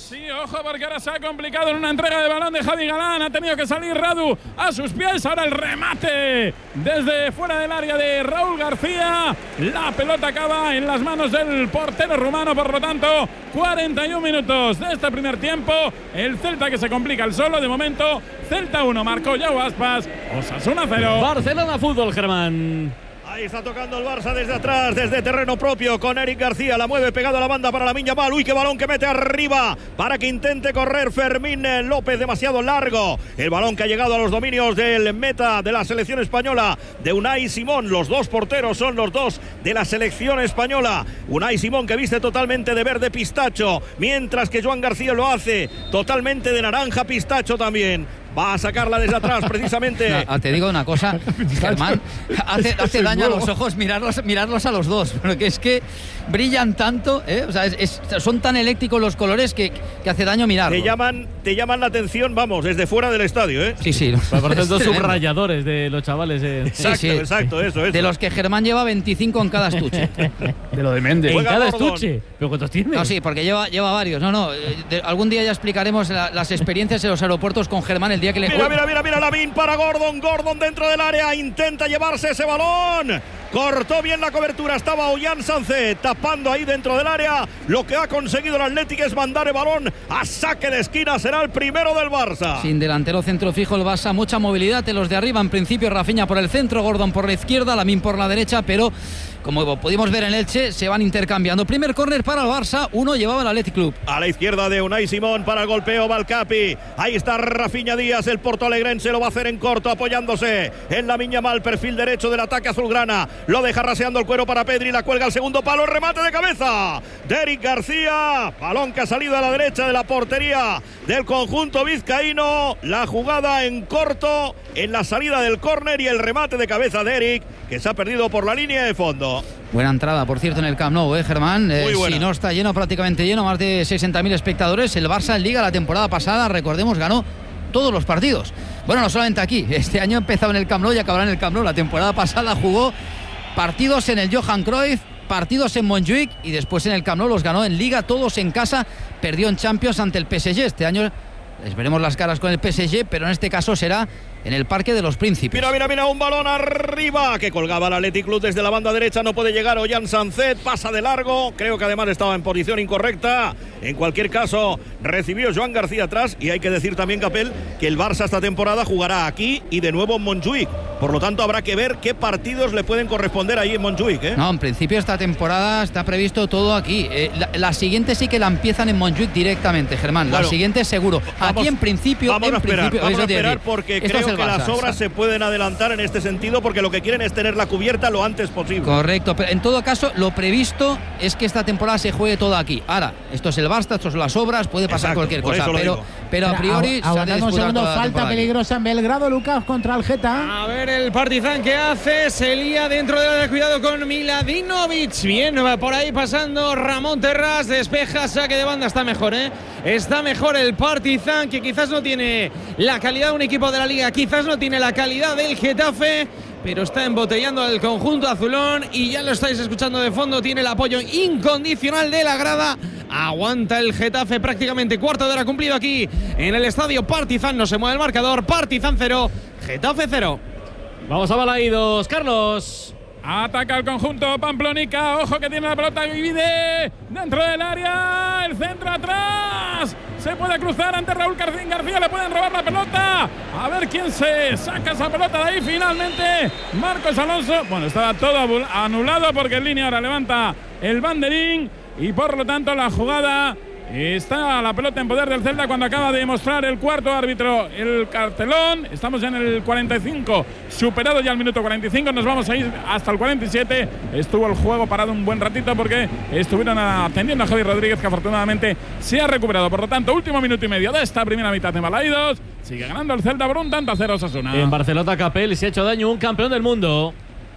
Sí, ojo, porque ahora se ha complicado en una entrega de balón de Javi Galán. Ha tenido que salir Radu a sus pies. Ahora el remate desde fuera del área de Raúl García. La pelota acaba en las manos del portero rumano. Por lo tanto, cuarenta y un minutos de este primer tiempo. El Celta que se complica el solo. De momento, Celta uno, marcó Yao Aspas. Osasuna cero.
Barcelona Fútbol, Germán.
Ahí está tocando el Barça desde atrás, desde terreno propio, con Eric García. La mueve pegado a la banda para Lamine Yamal. Uy, qué balón que mete arriba para que intente correr Fermín López, demasiado largo. El balón que ha llegado a los dominios del meta de la selección española, de Unai Simón. Los dos porteros son los dos de la selección española. Unai Simón, que viste totalmente de verde pistacho, mientras que Joan García lo hace totalmente de naranja pistacho también. Va a sacarla desde atrás, precisamente.
No, te digo una cosa, Germán, hace, hace daño a los ojos mirarlos, mirarlos a los dos, porque es que brillan tanto, ¿eh? O sea, es, es, son tan eléctricos los colores que, que hace daño mirarlos.
Te llaman, te llaman la atención, vamos, desde fuera del estadio, ¿eh?
Sí, sí.
Parecen dos subrayadores de los chavales. Eh.
Exacto, sí, sí. exacto, eso, eso.
De los que Germán lleva veinticinco en cada estuche.
De lo de Méndez. En cada Gordon. Estuche. ¿Pero cuántos tiene?
No, sí, porque lleva, lleva varios. No, no. De, algún día ya explicaremos la, las experiencias en los aeropuertos con Germán el día que le...
Mira, mira, mira, mira, Lamine para Gordon. Gordon dentro del área, intenta llevarse ese balón. Cortó bien la cobertura, estaba Ollán Sánchez tapando ahí dentro del área. Lo que ha conseguido el Atlético es mandar el balón a saque de esquina. Será el primero del Barça.
Sin delantero centro fijo el Barça, mucha movilidad de los de arriba. En principio Rafinha por el centro, Gordon por la izquierda, Lamine por la derecha, pero como pudimos ver en Elche, se van intercambiando. Primer córner para el Barça, uno llevaba el Athletic Club.
A la izquierda de Unai Simón para el golpeo Valcapi. Ahí está Rafinha Díaz, el portoalegrense lo va a hacer en corto, apoyándose en Lamine Yamal, perfil derecho del ataque azulgrana. Lo deja raseando el cuero para Pedri, la cuelga al segundo palo, remate de cabeza de Eric García. Balón que ha salido a la derecha de la portería del conjunto vizcaíno. La jugada en corto en la salida del córner y el remate de cabeza de Eric, que se ha perdido por la línea de fondo.
Buena entrada, por cierto, en el Camp Nou, ¿eh, Germán? Eh, si no está lleno, prácticamente lleno, más de sesenta mil espectadores. El Barça en Liga la temporada pasada, recordemos, ganó todos los partidos. Bueno, no solamente aquí, este año empezaba en el Camp Nou y acabará en el Camp Nou. La temporada pasada jugó partidos en el Johan Cruyff, partidos en Montjuic y después en el Camp Nou los ganó en Liga, todos en casa. Perdió en Champions ante el P S G. Este año les veremos las caras con el P S G, pero en este caso será en el Parque de los Príncipes.
Mira, mira, mira, un balón arriba que colgaba el Athletic Club desde la banda derecha. No puede llegar Ollán Sánchez, pasa de largo. Creo que además estaba en posición incorrecta. En cualquier caso, recibió Joan García atrás. Y hay que decir también, Capel, que el Barça esta temporada jugará aquí y de nuevo en Montjuic. Por lo tanto, habrá que ver qué partidos le pueden corresponder ahí en Montjuic, ¿eh?
No, en principio esta temporada está previsto todo aquí. Eh, la, la siguiente sí que la empiezan en Montjuic directamente, Germán. Bueno, la siguiente seguro.
Vamos,
aquí en principio,
vamos
en
a esperar,
principio,
vamos a esperar porque
Esto
creo
es
que
Barça,
las obras se pueden adelantar en este sentido, porque lo que quieren es tener la cubierta lo antes posible.
Correcto, pero en todo caso lo previsto es que esta temporada se juegue todo aquí. Ahora, esto es el Barça, esto son las obras, puede pasar
Exacto,
cualquier cosa, pero, pero a priori
aguantando un segundo, falta peligrosa en Belgrado, Lucas, contra el Geta.
A ver el Partizan que hace, se lía dentro del área, cuidado con Miladinovic. Bien, va por ahí pasando Ramón Terras, despeja, saque de banda, está mejor, ¿eh? Está mejor el Partizan, que quizás no tiene la calidad de un equipo de la Liga, quizás no tiene la calidad del Getafe, pero está embotellando al conjunto azulón y ya lo estáis escuchando de fondo, tiene el apoyo incondicional de la grada. Aguanta el Getafe, prácticamente cuarto de hora cumplido aquí en el estadio Partizan. No se mueve el marcador, Partizan cero, Getafe cero.
Vamos a Balaídos, Carlos.
Ataca el conjunto Pamplónica. Ojo que tiene la pelota Vivide dentro del área. El centro atrás. Se puede cruzar ante Raúl García. García le pueden robar la pelota. A ver quién se saca esa pelota de ahí finalmente. Marcos Alonso. Bueno, estaba todo anulado porque en línea ahora levanta el banderín. Y por lo tanto la jugada... Está la pelota en poder del Celta cuando acaba de mostrar el cuarto árbitro el cartelón. Estamos ya en el cuarenta y cinco, superado ya el minuto cuarenta y cinco. Nos vamos a ir hasta el cuarenta y siete. Estuvo el juego parado un buen ratito porque estuvieron atendiendo a Javi Rodríguez, que afortunadamente se ha recuperado. Por lo tanto, último minuto y medio de esta primera mitad de Balaídos. Sigue ganando el Celta por un tanto a cero Osasuna.
En Barcelona, Capel, se ha hecho daño un campeón del mundo.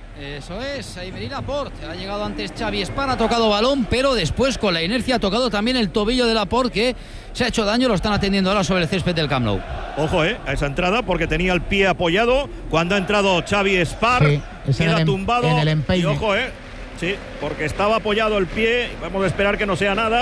Eso es, Aymeric Laporte. Ha llegado antes Xavi Espar, ha tocado balón, pero después con la inercia ha tocado también el tobillo de Laporte, que se ha hecho daño. Lo están atendiendo ahora sobre el césped del Camp Nou.
Ojo, eh, a esa entrada, porque tenía el pie apoyado cuando ha entrado Xavi Espar. Sí, queda
en
tumbado.
En el empeine.
Y ojo, eh. Sí, porque estaba apoyado el pie. Vamos a esperar que no sea nada.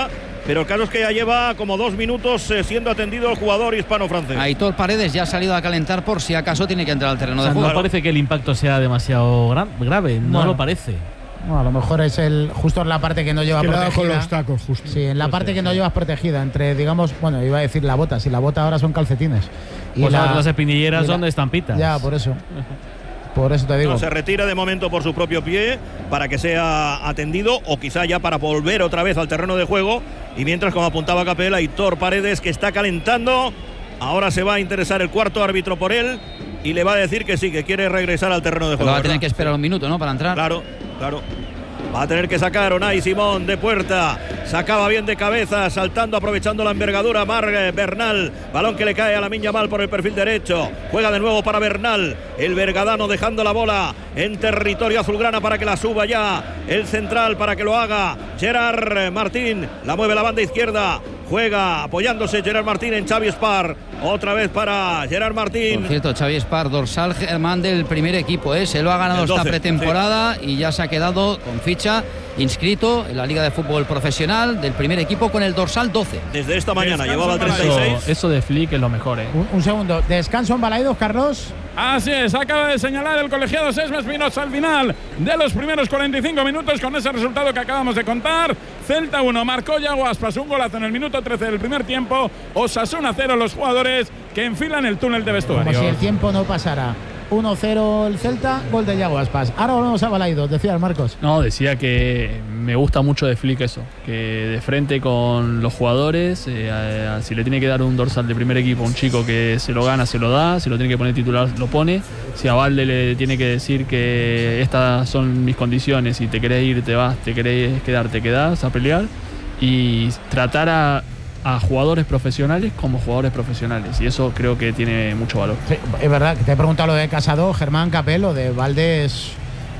pero el caso es que ya lleva como dos minutos eh, siendo atendido el jugador hispano-francés.
Aitor Paredes ya ha salido a calentar por si acaso tiene que entrar al terreno
o sea,
de juego.
No parece que el impacto sea demasiado gra grave, no
bueno,
lo parece.
No, a lo mejor es el justo en la parte que no lleva
que
protegida.
con los tacos, justo.
Sí, en la
Pues
parte
sí,
que
sí.
no llevas protegida, entre, digamos, bueno, iba a decir la bota, si la bota ahora son calcetines. Y
Pues
la,
las espinilleras
y la-
son de estampitas.
Ya, por eso. Por eso te digo.
No, se retira de momento por su propio pie para que sea atendido o quizá ya para volver otra vez al terreno de juego. Y mientras, como apuntaba Capel, Aitor Paredes, que está calentando, ahora se va a interesar el cuarto árbitro por él y le va a decir que sí, que quiere regresar al terreno de
Pero
juego.
va a tener
¿verdad?
que esperar un minuto, ¿no? Para entrar.
Claro, claro. Va a tener que sacar Unai Simón de puerta. Sacaba bien de cabeza, saltando, aprovechando la envergadura. Marc Bernal. Balón que le cae a Lamine Yamal por el perfil derecho. Juega de nuevo para Bernal. El bergadano dejando la bola en territorio azulgrana para que la suba ya. El central para que lo haga Gerard Martín. La mueve la banda izquierda. Juega apoyándose Gerard Martín en Xavi Espar. Otra vez para Gerard Martín.
Por cierto, Xavi Espar, dorsal Germán del primer equipo, ¿eh? Se lo ha ganado
El
esta
doce,
pretemporada sí. Y ya se ha quedado con ficha inscrito en la Liga de Fútbol Profesional del primer equipo con el dorsal doce.
Desde esta mañana
Descanso
llevaba
para
treinta y seis.
Eso, eso de Flick es lo mejor, ¿eh?
Un, un segundo. ¿Descanso en Balaidos, Carlos?
Así es, acaba de señalar el colegiado Sesma Espinosa al final de los primeros cuarenta y cinco minutos con ese resultado que acabamos de contar. Celta uno, marcó Yago Aspas un golazo en el minuto trece del primer tiempo. Osasuna cero, los jugadores que enfilan el túnel de
Como
vestuario.
si el tiempo no pasara. uno cero el Celta, gol de Yago Aspas. Ahora volvemos a Balaidos, decía Marcos.
No, decía que me gusta mucho de Flick eso, que de frente con los jugadores, eh, a- a- si le tiene que dar un dorsal de primer equipo a un chico que se lo gana, se lo da, si lo tiene que poner titular, lo pone, si a Valde le tiene que decir que estas son mis condiciones, si te querés ir, te vas, te querés quedar, te quedás a pelear, y tratar a, a jugadores profesionales como jugadores profesionales, y eso creo que tiene mucho valor.
Sí, es verdad, que te he preguntado lo de Casado, Germán Capel, lo de Valdés.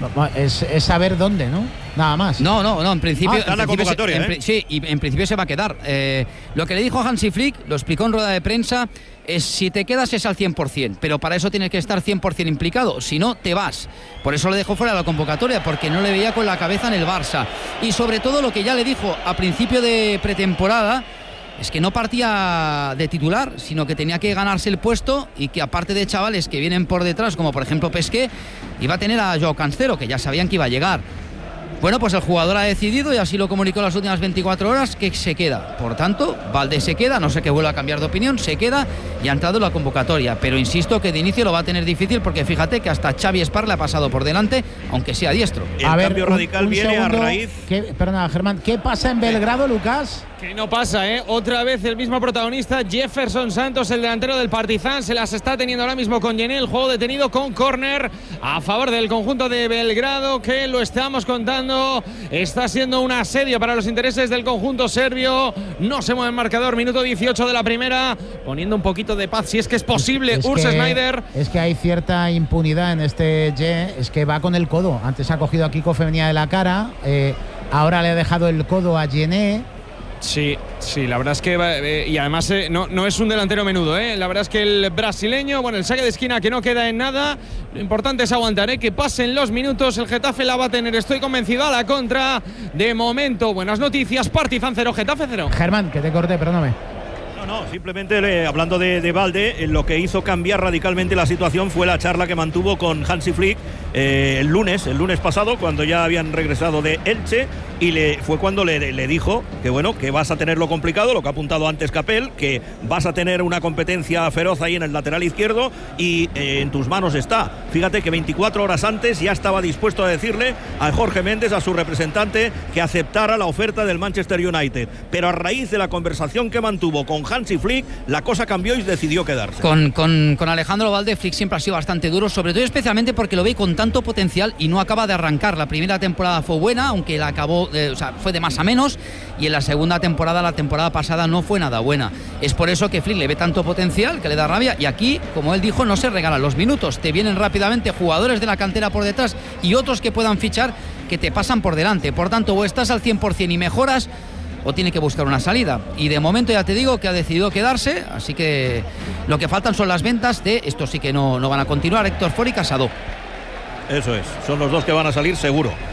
Es, es saber dónde, ¿no? Nada más.
No, no, no, en principio.
Ah, está en la
principio
convocatoria,
se, en
¿eh?
pri- sí, y en principio se va a quedar. Eh, lo que le dijo a Hansi Flick, lo explicó en rueda de prensa, es si te quedas es al cien por cien, pero para eso tienes que estar cien por cien implicado, si no, te vas. Por eso le dejó fuera de la convocatoria, porque no le veía con la cabeza en el Barça. Y sobre todo lo que ya le dijo a principio de pretemporada, es que no partía de titular, sino que tenía que ganarse el puesto y que aparte de chavales que vienen por detrás, como por ejemplo Pesqué, iba a tener a Joao Cancelo, que ya sabían que iba a llegar. Bueno, pues el jugador ha decidido, y así lo comunicó en las últimas veinticuatro horas, que se queda. Por tanto, Valdés se queda, no sé que vuelva a cambiar de opinión, se queda y ha entrado en la convocatoria. Pero insisto que de inicio lo va a tener difícil porque fíjate que hasta Xavi Espar le ha pasado por delante, aunque sea diestro.
El
A ver,
cambio
un-
radical
un
viene
segundo,
a raíz.
¿qué, perdona, Germán, ¿qué pasa en Belgrado, Lucas?
Que no pasa, ¿eh? Otra vez el mismo protagonista, Jefferson Santos, el delantero del Partizan, se las está teniendo ahora mismo con Yené, el juego detenido con córner a favor del conjunto de Belgrado, que lo estamos contando, está siendo un asedio para los intereses del conjunto serbio. No se mueve el marcador, minuto dieciocho de la primera, poniendo un poquito de paz, si es que es posible,
Es
Urs
que-
Snyder.
Es que hay cierta impunidad en este Ye, es que va con el codo. Antes ha cogido a Kiko Femenía de la cara, eh, ahora le ha dejado el codo a Yené.
Sí, sí, la verdad es que va- eh, y además eh, no, no es un delantero menudo, ¿eh? La verdad es que el brasileño, bueno, el saque de esquina que no queda en nada, lo importante es aguantar, ¿eh? Que pasen los minutos, el Getafe la va a tener, estoy convencido, a la contra. De momento, buenas noticias, Partizan cero, Getafe cero.
Germán, que te corté, perdóname.
No, no, simplemente eh, hablando de, de Valde, eh, lo que hizo cambiar radicalmente la situación fue la charla que mantuvo con Hansi Flick eh, el lunes, el lunes pasado, cuando ya habían regresado de Elche, y le, fue cuando le, le dijo que bueno, que vas a tenerlo complicado, lo que ha apuntado antes Capel, que vas a tener una competencia feroz ahí en el lateral izquierdo y eh, en tus manos está. Fíjate que veinticuatro horas antes ya estaba dispuesto a decirle a Jorge Méndez, a su representante, que aceptara la oferta del Manchester United, pero a raíz de la conversación que mantuvo con Hansi Flick, la cosa cambió y decidió quedarse.
Con, con, con Alejandro Valde, Flick siempre ha sido bastante duro, sobre todo y especialmente porque lo ve con tanto potencial y no acaba de arrancar. La primera temporada fue buena, aunque la acabó, eh, o sea, fue de más a menos, y en la segunda temporada, la temporada pasada, no fue nada buena. Es por eso que Flick le ve tanto potencial, que le da rabia, y aquí, como él dijo, no se regalan los minutos, te vienen rápidamente jugadores de la cantera por detrás y otros que puedan fichar que te pasan por delante. Por tanto, o estás al cien por cien y mejoras, o tiene que buscar una salida. Y de momento ya te digo que ha decidido quedarse, así que lo que faltan son las ventas de, estos sí que no, no van a continuar, Héctor Ford y Casado.
Eso es, son los dos que van a salir seguro.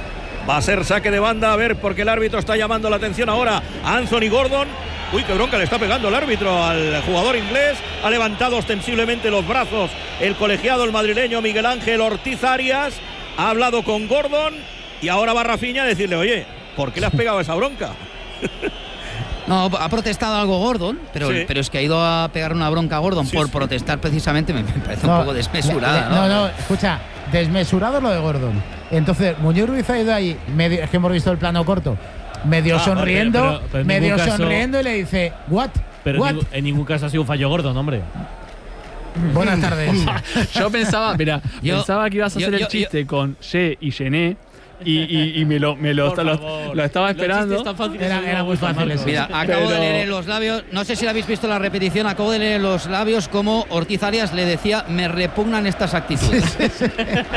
Va a ser saque de banda, a ver, porque el árbitro está llamando la atención ahora a Anthony Gordon. Uy, qué bronca le está pegando el árbitro al jugador inglés. Ha levantado ostensiblemente los brazos el colegiado, el madrileño Miguel Ángel Ortiz Arias. Ha hablado con Gordon y ahora va Rafinha a decirle, oye, ¿por qué le has pegado esa bronca?
No, ha protestado algo Gordon, pero, sí. pero es que ha ido a pegar una bronca a Gordon sí, por sí. protestar precisamente, me, me parece no, un poco desmesurada.
Le, le, ¿no? no, no, escucha, desmesurado lo de Gordon. Entonces, Muñoz Ruiz ha ido ahí, medio, es que hemos visto el plano corto, medio ah, sonriendo, pero, pero medio caso, sonriendo y le dice, ¿what?
Pero
¿What?
En, ningún, en ningún caso ha sido un fallo Gordon, hombre.
Buenas tardes.
Yo pensaba, mira, yo, pensaba que ibas a yo, hacer yo, el chiste yo, con Ye y Gené. Y, y, y me lo, me lo, lo, lo estaba esperando.
Era, era muy fácil eso.
Mira, acabo Pero... de leer en los labios, no sé si lo habéis visto la repetición, acabo de leer en los labios como Ortiz Arias le decía, me repugnan estas actitudes. Sí, sí, sí.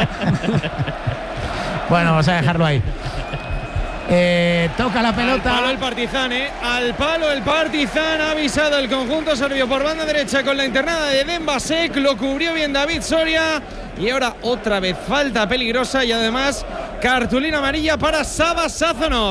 Bueno, vamos a dejarlo ahí. Eh, toca la pelota.
Al palo el Partizan, ¿eh? Al palo el Partizan. Ha avisado el conjunto serbio por banda derecha con la internada de Dembasek. Lo cubrió bien David Soria. Y ahora otra vez falta peligrosa y además cartulina amarilla para Sava Sazonov.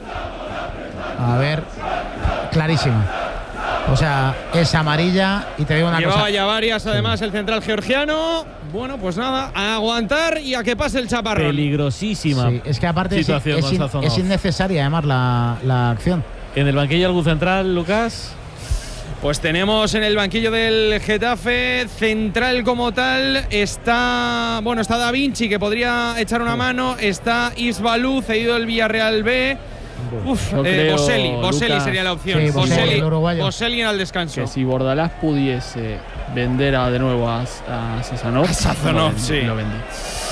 A ver, clarísimo. O sea, es amarilla y te digo una
Llevaba
cosa.
Llevaba ya varias además sí. el central georgiano. Bueno, pues nada, a aguantar y a que pase el chaparrón.
Peligrosísima.
Sí, es que aparte es, es, in, es innecesaria además la, la acción.
¿En el banquillo algún central, Lucas?
Pues tenemos en el banquillo del Getafe, central como tal, está, bueno, está Da Vinci, que podría echar una mano, está Isbalú, cedido del Villarreal B. Uf, eh, Boselli, Boselli sería la opción. Sí, Boselli, Boselli en el descanso.
Que si Bordalás pudiese vender a, de nuevo a, a Sazonov,
a Sazonov, sí.
Lo vendí.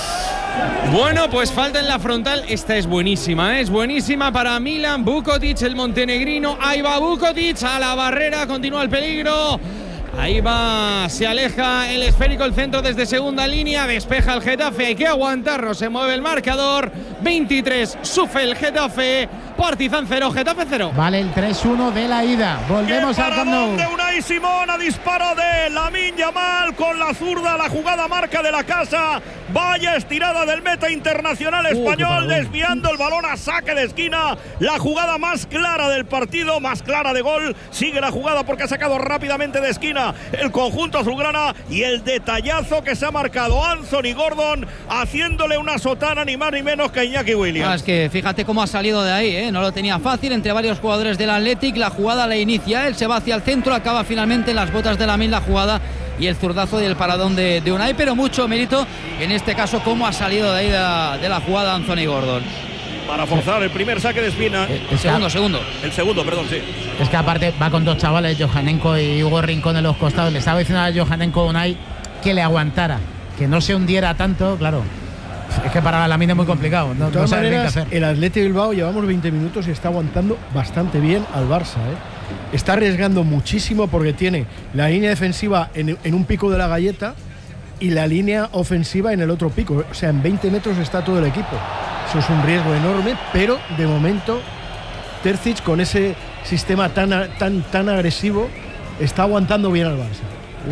Bueno, pues falta en la frontal. Esta es buenísima, ¿eh? Es buenísima para Milan Vukotic, el montenegrino. Ahí va Vukotic a la barrera, continúa el peligro. Ahí va, se aleja el esférico, el centro desde segunda línea, despeja el Getafe, hay que aguantarlo, se mueve el marcador, veintitrés, sufre el Getafe, Partizan cero, Getafe cero.
Vale, el tres uno de la ida, volvemos al Camp Nou.
de Unai Simón, a disparo de Lamine Yamal con la zurda, la jugada marca de la casa, vaya estirada del meta internacional español, uh, desviando el balón a saque de esquina, la jugada más clara del partido, más clara de gol, sigue la jugada porque ha sacado rápidamente de esquina el conjunto azulgrana y el detallazo que se ha marcado Anthony Gordon haciéndole una sotana ni más ni menos que Iñaki Williams.
Ah, es que fíjate cómo ha salido de ahí, ¿eh? No lo tenía fácil entre varios jugadores del Athletic, la jugada la inicia, él se va hacia el centro, acaba finalmente en las botas de Lamine la jugada y el zurdazo del paradón de, de Unai, pero mucho mérito en este caso cómo ha salido de ahí de la, de la jugada Anthony Gordon.
Para forzar el primer saque de espina.
El, el segundo, segundo.
El segundo, perdón, sí.
Es que aparte va con dos chavales, Johannenko y Hugo Rincón en los costados. Le estaba diciendo a Johannenko Unai que le aguantara, que no se hundiera tanto, claro. Es que para la mina es muy complicado. No,
de todas
no
maneras,
qué hacer.
El Athletic Bilbao llevamos veinte minutos y está aguantando bastante bien al Barça, ¿eh? Está arriesgando muchísimo porque tiene la línea defensiva en, en un pico de la galleta y la línea ofensiva en el otro pico. O sea, en veinte metros está todo el equipo. Eso es un riesgo enorme, pero de momento Terzic con ese sistema tan, tan, tan agresivo está aguantando bien al Barça.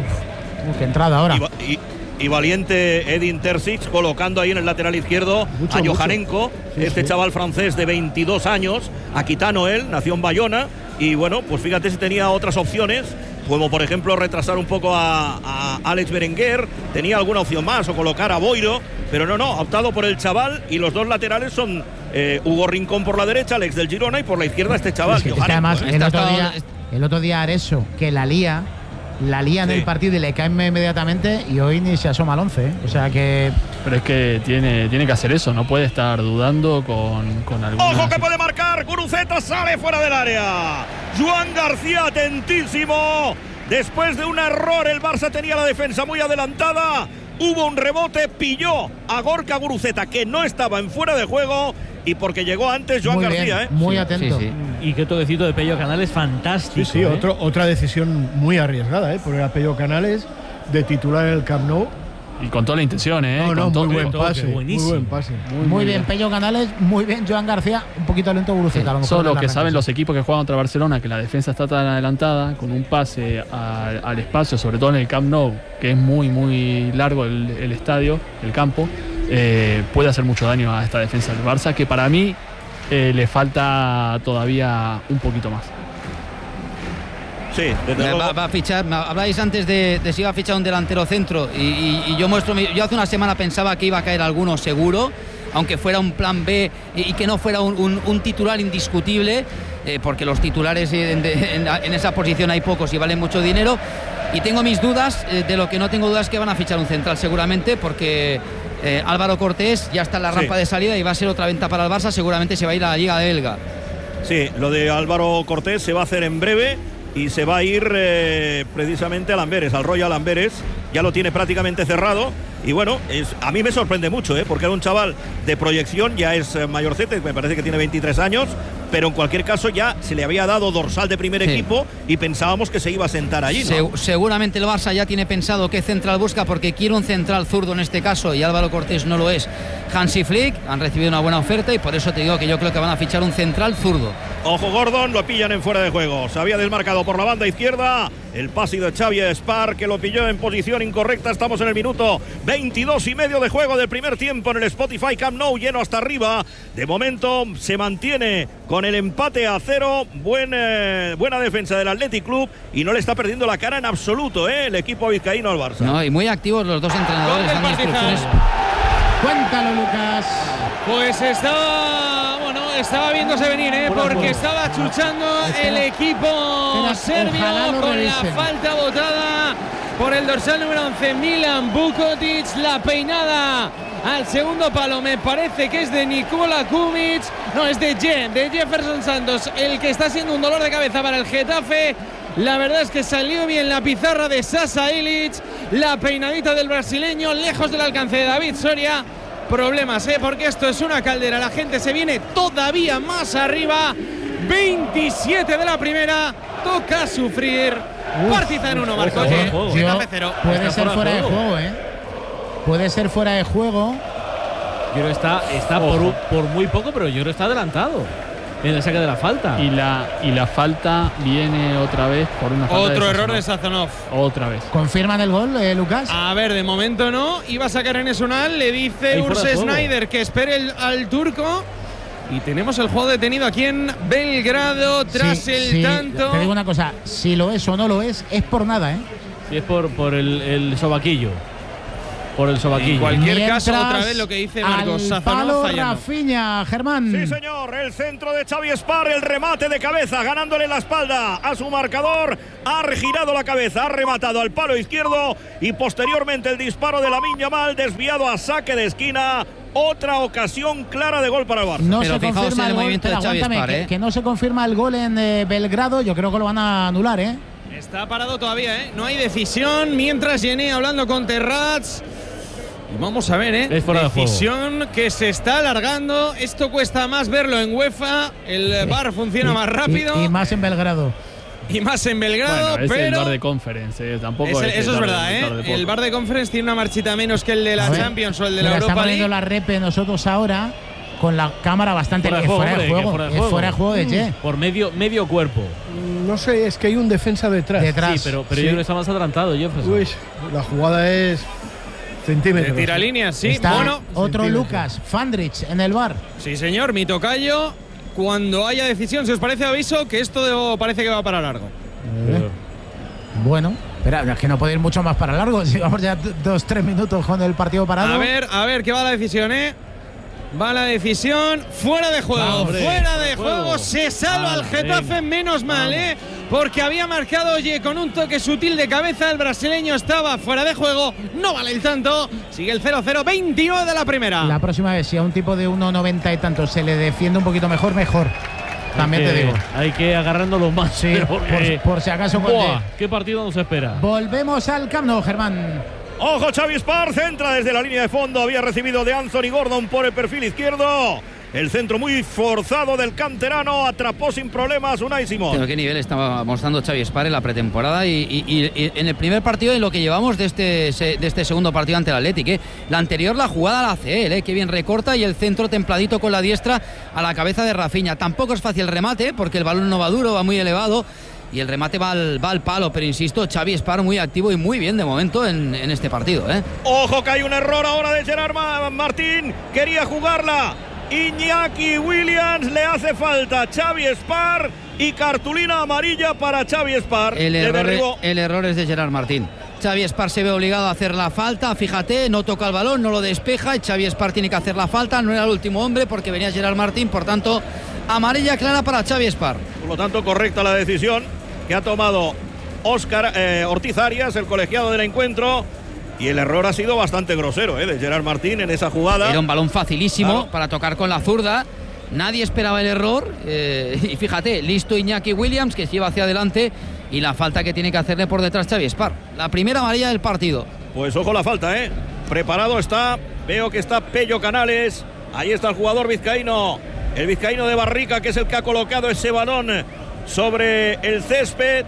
Uf, uf, qué entrada ahora.
Y, y, y valiente Edin Terzic colocando ahí en el lateral izquierdo mucho, a Johannenko, sí, este sí. chaval francés de veintidós años, aquitano él, nació en Bayona y bueno, pues fíjate si tenía otras opciones, como por ejemplo retrasar un poco a, a Alex Berenguer, tenía alguna opción más o colocar a Boiro, pero no, no, ha optado por el chaval y los dos laterales son eh, Hugo Rincón por la derecha, Alex del Girona y por la izquierda este chaval.
Es que, es que además el otro, día, el otro día Areso, que la lía, la lía en sí. el partido y le cae inmediatamente y hoy ni se asoma al once, ¿eh? O sea que…
Pero es que tiene, tiene que hacer eso, no puede estar dudando con, con alguna…
¡Ojo que puede marcar! Guruceta sale fuera del área. Joan García atentísimo. Después de un error el Barça tenía la defensa muy adelantada. Hubo un rebote, pilló a Gorka Guruceta, que no estaba en fuera de juego, y porque llegó antes Joan
muy
García.
Bien,
¿eh?
Muy atento.
Sí, sí. Y qué toquecito de Pello Canales fantástico.
Sí, sí,
¿eh?
otro, otra decisión muy arriesgada, ¿eh? Poner a Pello Canales de titular en el Camp Nou.
Y con toda la intención, ¿eh?
No, no,
con
muy, buen
todo,
pase, muy buen pase.
Muy, muy bien, Pello Canales, muy bien, Joan García, un poquito lento Guruceta.
Sí. Solo que saben los equipos que juegan contra Barcelona, que la defensa está tan adelantada, con un pase al, al espacio, sobre todo en el Camp Nou, que es muy, muy largo el, el estadio, el campo, eh, puede hacer mucho daño a esta defensa del Barça, que para mí eh, le falta todavía un poquito más.
Sí, desde
va, va a fichar. Habláis antes de, de si iba a fichar un delantero centro y, y, y yo muestro mi, yo hace una semana pensaba que iba a caer alguno seguro, aunque fuera un plan B y, y que no fuera un, un, un titular indiscutible, eh, porque los titulares en, en, en esa posición hay pocos y valen mucho dinero, y tengo mis dudas. Eh, de lo que no tengo dudas es que van a fichar un central seguramente, porque eh, Álvaro Cortés ya está en la rampa
sí.
de salida y va a ser otra venta para el Barça. Seguramente se va a ir a la Liga Belga.
Sí, lo de Álvaro Cortés se va a hacer en breve y se va a ir eh, precisamente al Amberes, al Royal Amberes. Ya lo tiene prácticamente cerrado. Y bueno, es, a mí me sorprende mucho, ¿eh? Porque era un chaval de proyección, ya es eh, mayorcete, me parece que tiene veintitrés años, pero en cualquier caso ya se le había dado dorsal de primer sí. equipo y pensábamos que se iba a sentar allí, ¿no?
Se, seguramente el Barça ya tiene pensado qué central busca, porque quiere un central zurdo en este caso y Álvaro Cortés no lo es. Hansi Flick han recibido una buena oferta y por eso te digo que yo creo que van a fichar un central zurdo.
Ojo, Gordon, lo pillan en fuera de juego. Se había desmarcado por la banda izquierda. El pase de Xavi Espar, que lo pilló en posición incorrecta. Estamos en el minuto veintidós y medio de juego del primer tiempo en el Spotify Camp Nou, lleno hasta arriba. De momento se mantiene con el empate a cero. Buen, eh, buena defensa del Athletic Club y no le está perdiendo la cara en absoluto, ¿eh? El equipo vizcaíno al Barça.
No, y muy activos los dos entrenadores, dando instrucciones.
Cuéntalo, Lucas.
Pues estaba, bueno, estaba viéndose venir, ¿eh?
Bueno,
porque
bueno.
estaba chuchando el equipo
Espera,
serbio con
revisen.
la falta botada por el dorsal número once, Milan Vukotic. La peinada al segundo palo me parece que es de Nikola Kumic, no, es de, Je, de Jefferson Santos, el que está siendo un dolor de cabeza para el Getafe. La verdad es que salió bien la pizarra de Sasa Ilic, la peinadita del brasileño, lejos del alcance de David Soria. Problemas, ¿eh? Porque esto es una caldera, la gente se viene todavía más arriba. veintisiete de la primera, toca sufrir. Partizan uno, Marcos.
Eh,
Getafe cero.
Puede ser fuera de juego, ¿eh? Puede ser fuera de juego.
Yo creo que está, está por, por muy poco, pero yo creo que está adelantado en el saque de la falta.
Y la, y la falta viene otra vez por una falta
Otro
de
error de Sazonov.
Otra vez.
¿Confirman el gol, eh, Lucas?
A ver, de momento no. Iba a sacar en Esunal. Le dice Urs Snyder que espere el, al turco. Y tenemos el juego detenido aquí en Belgrado tras
sí,
el
sí,
tanto.
Te digo una cosa, si lo es o no lo es, es por nada, ¿eh?
Sí, es por, por el, el sobaquillo. Por el sobaquillo.
En cualquier
Mientras,
caso, otra vez lo que dice Marcos Sazonov fallando.
Rafinha, Germán.
Sí, señor, el centro de Xavi Espar, el remate de cabeza, ganándole la espalda a su marcador, ha girado la cabeza, ha rematado al palo izquierdo y posteriormente el disparo de Lamine Yamal desviado a saque de esquina. Otra ocasión clara de gol para el Barça.
No
Pero
se
fijaos
confirma
en el
el gol,
movimiento de
pero
Xavi
aguántame,
Espar,
que,
¿eh?
que no se confirma el gol en eh, Belgrado, yo creo que lo van a anular, ¿eh?
Está parado todavía, ¿eh? No hay decisión. Mientras Jenny hablando con Terrats. Y vamos a ver, ¿eh?
Es fuera de
decisión que se está alargando. Esto cuesta más verlo en UEFA. El V A R funciona
Y-
más rápido.
Y, y más en Belgrado.
Y más en Belgrado,
Bueno, es el
pero
bar de Conference, eh, tampoco
es el-
es
eso
el
es
bar
verdad,
de-
¿eh?
bar de
El
poco.
bar de Conference tiene una marchita menos que el de la
A ver,
Champions o el de la
mira,
Europa
estamos
League.
viendo la repe nosotros ahora con la cámara bastante
Fuera de
es
juego,
fuera de
hombre, que
juego.
fuera de
Es
juego.
fuera de juego de Ye.
Por medio, medio cuerpo.
No sé, es que hay un defensa detrás.
Detrás.
Sí, pero, pero
Sí.
yo creo que está más adelantado, Jefferson.
Uy, la jugada es
De
centímetros.
tiralíneas, sí.
Está
Bueno,
otro
centímetros.
Lucas, Fandrich en el bar.
sí, señor, mi tocayo. Cuando haya decisión, si os parece, aviso que esto parece que va para largo.
Pero-
Bueno, espera, es que no puede ir mucho más para largo. Si vamos ya d- dos, tres minutos con el partido parado.
A ver, a ver, ¿qué va la decisión, eh? Va la decisión, fuera de juego,
Va, hombre,
fuera de
juego.
juego, se salva
Ah,
el Getafe,
venga.
menos mal, ¿eh? Porque había marcado, oye, con un toque sutil de cabeza, el brasileño estaba fuera de juego, no vale el tanto, sigue el cero cero, veintinueve de la primera.
La próxima vez, si a un tipo de uno noventa y tantos se le defiende un poquito mejor, mejor. También
hay
te
que-
digo.
Hay que agarrándolos más.
Sí,
pero
por,
porque-
por si acaso. con
Buah,
Ye.
¿qué partido nos espera?
Volvemos al Camp Nou, Germán.
Ojo, Xavi Espar centra desde la línea de fondo. Había recibido de Anthony Gordon por el perfil izquierdo. El centro muy forzado del canterano. Atrapó sin problemas Unai Simón.
Pero qué nivel estaba mostrando Xavi Espar en la pretemporada y, y- y- y en el primer partido y lo que llevamos de este, se- de este segundo partido ante el Athletic. ¿eh? La anterior la jugada la hace él, ¿eh? Que bien recorta y el centro templadito con la diestra a la cabeza de Rafinha. Tampoco es fácil el remate porque el balón no va duro, va muy elevado. y el remate va al, va al palo, pero insisto, Xavi Espar muy activo y muy bien de momento en, en este partido, ¿eh?
Ojo que hay un error ahora de Gerard Martín, quería jugarla Iñaki Williams, le hace falta Xavi Espar y cartulina amarilla para Xavi Espar.
El error, es, el error es de Gerard Martín. Xavi Espar se ve obligado a hacer la falta, fíjate, no toca el balón, no lo despeja y Xavi Espar tiene que hacer la falta, no era el último hombre porque venía Gerard Martín, por tanto, amarilla clara para Xavi Espar.
Por lo tanto, correcta la decisión que ha tomado Óscar eh, Ortiz Arias, el colegiado del encuentro. Y el error ha sido bastante grosero, ¿eh? De Gerard Martín en esa jugada.
Era un balón facilísimo,
claro,
para tocar con la zurda. Nadie esperaba el error. Eh, y fíjate, listo Iñaki Williams, que se lleva hacia adelante. Y la falta que tiene que hacerle por detrás Xavi Espar. La primera amarilla del partido.
Pues ojo la falta, ¿eh? Preparado está. Veo que está Pello Canales. Ahí está el jugador vizcaíno. El vizcaíno de Barrica, que es el que ha colocado ese balón sobre el césped.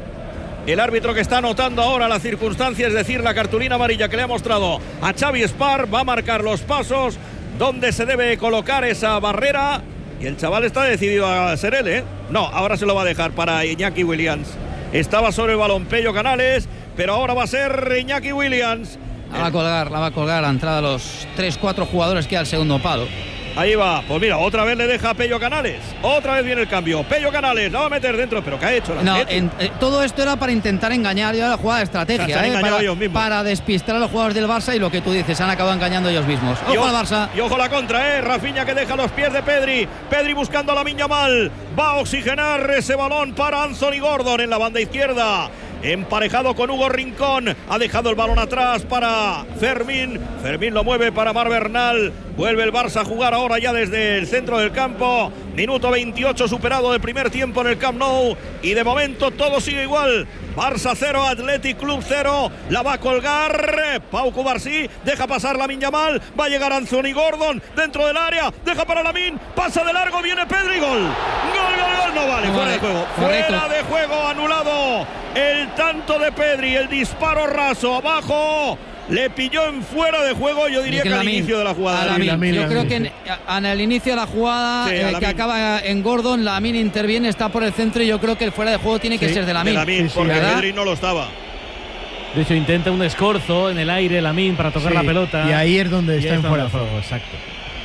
El árbitro que está anotando ahora la circunstancia, es decir, la cartulina amarilla que le ha mostrado a Xavi Espar, va a marcar los pasos donde se debe colocar esa barrera. Y el chaval está decidido a ser él, ¿eh? No, ahora se lo va a dejar para Iñaki Williams. Estaba sobre el balón Pello Canales, pero ahora va a ser Iñaki Williams.
La va a colgar, la va a colgar a la entrada de los tres cuatro jugadores que al segundo palo.
Ahí va, pues mira, otra vez le deja a Pello Canales. Otra vez viene el cambio. Pello Canales la va a meter dentro, pero ¿qué ha hecho?
No, en, eh, todo esto era para intentar engañar ya la jugada de estrategia,
o sea,
eh, para, para despistar a los jugadores del Barça y lo que tú dices, se han acabado engañando ellos mismos. Ojo
y
al Barça.
Y ojo la contra, eh. Rafinha que deja los pies de Pedri. Pedri buscando a Lamine Yamal. Va a oxigenar ese balón para Anthony Gordon en la banda izquierda. Emparejado con Hugo Rincón, ha dejado el balón atrás para Fermín. Fermín lo mueve para Mar Bernal. Vuelve el Barça a jugar ahora ya desde el centro del campo. Minuto veintiocho superado del primer tiempo en el Camp Nou. Y de momento todo sigue igual. Barça cero, Athletic Club cero. La va a colgar Pau Cubarsí. Deja pasar Lamine Yamal. Va a llegar Anthony Gordon dentro del área. Deja para Lamine. Pasa de largo. Viene Pedri. Gol. Gol, gol, gol. No vale.
No
fuera
vale.
de juego.
Correcto.
Fuera de juego. Anulado. El tanto de Pedri. El disparo raso abajo. Le pilló en fuera de juego, yo diría que al
Lamin,
inicio de la jugada.
Lamin.
Lamin,
Yo
Lamin,
creo que
sí.
en, en el inicio de la jugada,
Sí,
eh, que acaba en Gordon, Lamin interviene, está por el centro y yo creo que el fuera de juego tiene que
Sí,
ser de Lamin.
de Lamin, porque Pedri no lo estaba.
De hecho, intenta un escorzo en el aire, Lamine, para tocar
Sí,
la pelota.
y ahí es donde
Y
está
ahí
en
está
fuera
donde
de juego.
Exacto.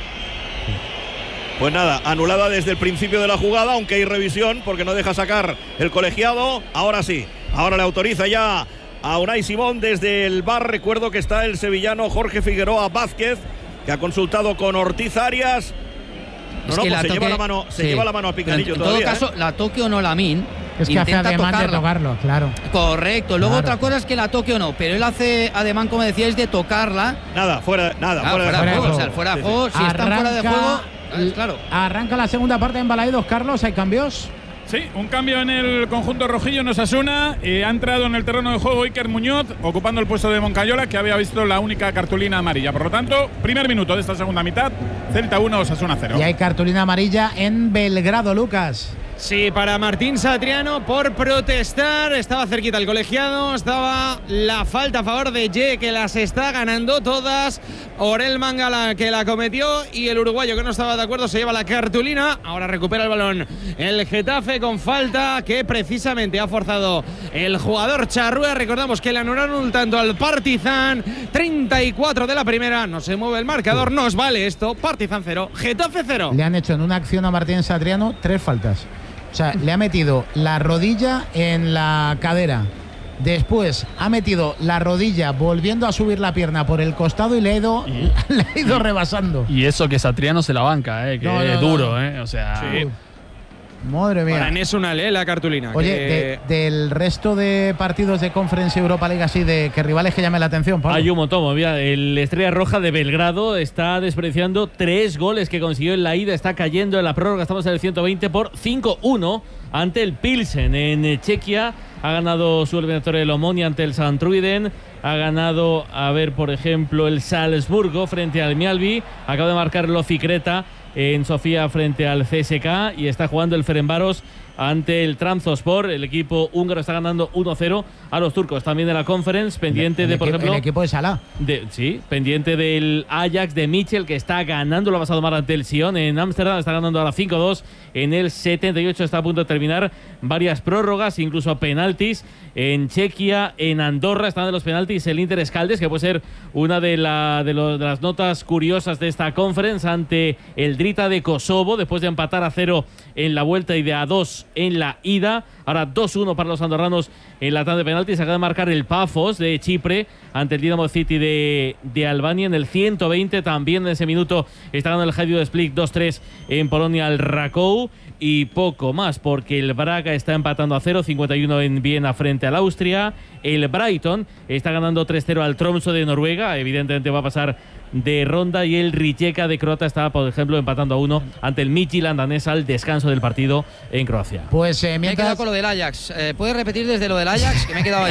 Pues nada, anulada desde el principio de la jugada, aunque hay revisión porque no deja sacar el colegiado. Ahora sí, ahora le autoriza ya a Unai Simón desde el V A R. Recuerdo que está el sevillano Jorge Figueroa Vázquez, que ha consultado con Ortiz Arias. No,
Es
no,
que
pues
la
se,
toque,
lleva la mano, se
sí.
lleva la mano a Picanillo
en
todavía.
todo caso,
¿eh?
la toque o no Lamin.
Es que hace
intenta
ademán de
tocarla.
tocarlo, claro.
Correcto, luego
Claro.
otra cosa es que la toque o no, pero él hace ademán, como decíais, de tocarla.
Nada, fuera, nada,
Claro,
fuera,
fuera
de
de
juego.
juego. O sea, el fuera de juego, si están fuera de juego, eh, claro.
Arranca la segunda parte en Balaidos, Carlos, ¿hay cambios?
Sí, un cambio en el conjunto rojillo en Osasuna. Eh, ha entrado en el terreno de juego Iker Muñoz, ocupando el puesto de Moncayola, que había visto la única cartulina amarilla. Por lo tanto, primer minuto de esta segunda mitad, Celta uno, Osasuna cero.
Y hay cartulina amarilla en Belgrado, Lucas.
Sí, para Martín Satriano por protestar. Estaba cerquita el colegiado. Estaba la falta a favor de Ye, que las está ganando todas. Orel Mangala, que la cometió. Y el uruguayo, que no estaba de acuerdo, se lleva la cartulina. Ahora recupera el balón el Getafe con falta que precisamente ha forzado el jugador Charrúa. Recordamos que le anularon un tanto al Partizan. treinta y cuatro de la primera. No se mueve el marcador. Nos vale esto. Partizan cero, Getafe cero.
Le han hecho en una acción a Martín Satriano tres faltas. O sea, le ha metido la rodilla en la cadera. Después ha metido la rodilla volviendo a subir la pierna por el costado y le ha ido,
Y-
le ha ido rebasando.
Y eso que Satriano se la banca, eh, que
No, no,
es
no.
duro, eh. O sea,
Sí.
Madre mía.
Para Enes Unal, la cartulina.
Oye,
que-
de- del resto de partidos de Conference Europa League así, de que rivales que llamen la atención, Pablo.
Hay un montón. Mira, el Estrella Roja de Belgrado está despreciando tres goles que consiguió en la ida. Está cayendo en la prórroga. Estamos en el ciento veinte por cinco uno ante el Pilsen en Chequia. Ha ganado su eliminatoria el Omonia ante el Santruiden. Ha ganado, a ver, por ejemplo, el Salzburgo frente al Mialbi. Acaba de marcar el Oficreta en Sofía frente al C S K y está jugando el Ferencváros ante el Trabzonspor. El equipo húngaro está ganando uno cero a los turcos. También de la Conference, pendiente
el,
de,
el
por
equipo,
ejemplo...
El equipo de Salah.
De, sí, pendiente del Ajax de Mitchell, que está ganando, lo ha pasado mal ante el Sion en Ámsterdam, está ganando ahora cinco dos. En el setenta y ocho está a punto de terminar varias prórrogas, incluso penaltis. En Chequia, en Andorra, están de los penaltis el Inter Escaldes, que puede ser una de, la, de, lo, de las notas curiosas de esta Conference, ante el Drita de Kosovo, después de empatar a cero en la vuelta y de a dos en la ida. Ahora dos uno para los andorranos en la tanda de penaltis. Acaba de marcar el Pafos de Chipre ante el Dinamo City de, de Albania en el ciento veinte. También en ese minuto está ganando el Hajduk Split dos tres en Polonia al Rakow. Y poco más, porque el Braga está empatando a cero, cincuenta y uno en Viena frente al Austria. El Brighton está ganando tres cero al Tromsø de Noruega, evidentemente va a pasar de ronda. Y el Rijeka de Croata está, por ejemplo, empatando a uno ante el Midtjylland danés al descanso del partido en Croacia.
Pues eh, mientras...
Me he quedado con lo del Ajax. Eh, ¿Puedes repetir desde lo del Ajax? Que me he quedado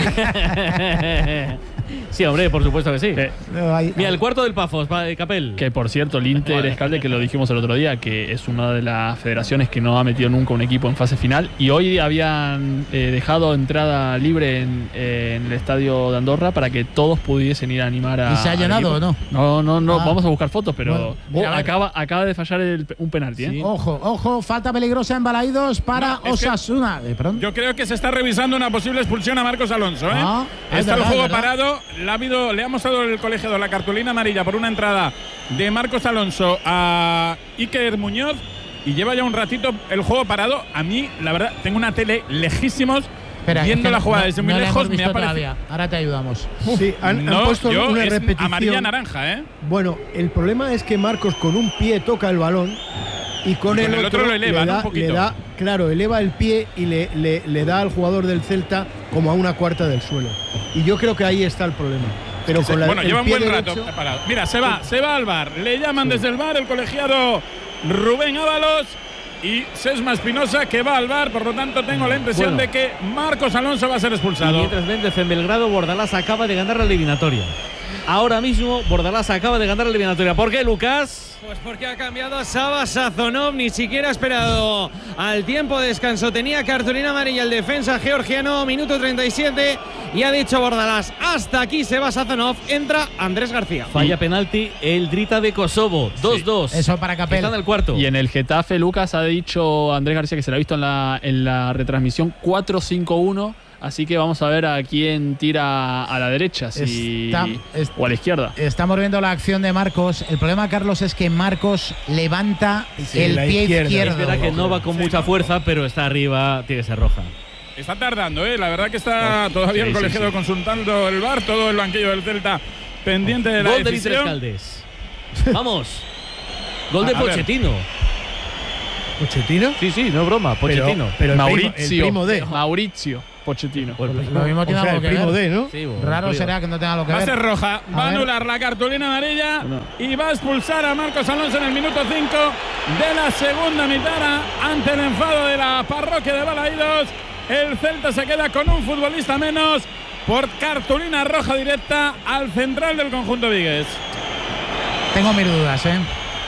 ahí.
Sí, hombre, por supuesto que sí.
Eh,
No, hay,
Mira, el cuarto del Pafos, Capel.
Que por cierto, el Inter Escalde, que lo dijimos el otro día, que es una de las federaciones que no ha metido nunca un equipo en fase final, y hoy habían eh, dejado entrada libre en, eh, en el estadio de Andorra para que todos pudiesen ir a animar a.
¿Y se ha llenado o no?
No, no, no,
Ah.
vamos a buscar fotos, pero
Bueno, mira,
oh, acaba, acaba de fallar el, un penalti. ¿eh?
Sí.
Ojo, ojo, falta peligrosa en Balaídos para
No, es que-
Osasuna. De pronto.
Yo creo que se está revisando una posible expulsión a Marcos Alonso. ¿eh?
Ah, es
está el
verdad,
juego
es verdad.
parado. Le ha, habido, le ha mostrado el colegiado la cartulina amarilla por una entrada de Marcos Alonso a Iker Muñoz y lleva ya un ratito el juego parado. A mí, la verdad, tengo una tele lejísimos.
Espera,
viendo
es que
la
no-
jugada
no-
desde
no
muy
la
lejos,
hemos
me
visto
ha parecido.
todavía. Ahora te ayudamos.
Sí, han, han
No,
puesto
yo
una
es
repetición.
amarilla-naranja, ¿eh?
Bueno, el problema es que Marcos con un pie toca el balón y con,
Y
el,
con el otro lo eleva,
le,
¿no?
da,
Un poquito.
le da, claro, eleva el pie y le, le, le da al jugador del Celta como a una cuarta del suelo. Y yo creo que ahí está el problema. Pero con la,
Bueno,
el
lleva un
pie
buen
derecho,
rato parado. Mira, se va, se va al bar. Le llaman desde el bar el colegiado Rubén Ábalos y Sesma Espinosa, que va al bar. Por lo tanto, tengo la impresión
Bueno.
de que Marcos Alonso va a ser
Y
expulsado.
mientras Méndez en Belgrado, Bordalás acaba de ganar la eliminatoria. Ahora mismo, Bordalás acaba de ganar la eliminatoria. ¿Por qué, Lucas?
Pues porque ha cambiado a Saba Sazonov, ni siquiera ha esperado al tiempo de descanso. Tenía cartulina amarilla el defensa georgiano, minuto treinta y siete, y ha dicho Bordalás, hasta aquí se va Sazonov, entra Andrés García.
Falla penalti el Drita de Kosovo, dos dos.
Eso para Capel.
Está en el cuarto.
Y en el Getafe, Lucas ha dicho Andrés García, que se lo ha visto en la, en la retransmisión, cuatro cinco uno. Así que vamos a ver a quién tira a la derecha si,
Está- es-
o a la izquierda.
Estamos viendo la acción de Marcos. El problema, Carlos, es que Marcos levanta
Sí,
el
la
pie
izquierda.
izquierdo.
Es verdad que no va con mucha fuerza, pero está arriba, tiene que ser roja.
Está tardando, ¿eh? La verdad que está todavía
Sí,
el
sí,
colegiado
sí.
consultando el bar, todo el banquillo del Celta pendiente de la
Gol del Inter
decisión.
Escaldes. Vamos. Gol de
A- a ver.
Pochettino.
¿Pochettino?
Sí, sí, no es broma.
Pero,
Pochettino.
pero el primo-
Mauricio,
el primo de.
Mauricio Pochettino.
Pues,
Lo mismo
O
tiene
sea,
algo
el
que
primo
ver.
de, ¿no?
sí, bueno,
Raro
frío.
será que no tenga algo que
Va a
ver.
ser roja, va a
ver.
anular la cartulina amarilla
No.
y va a expulsar a Marcos Alonso en el minuto cinco de la segunda mitad ante el enfado de la parroquia de Balaídos. El Celta se queda con un futbolista menos por cartulina roja directa al central del conjunto vigués.
Tengo mis dudas, ¿eh?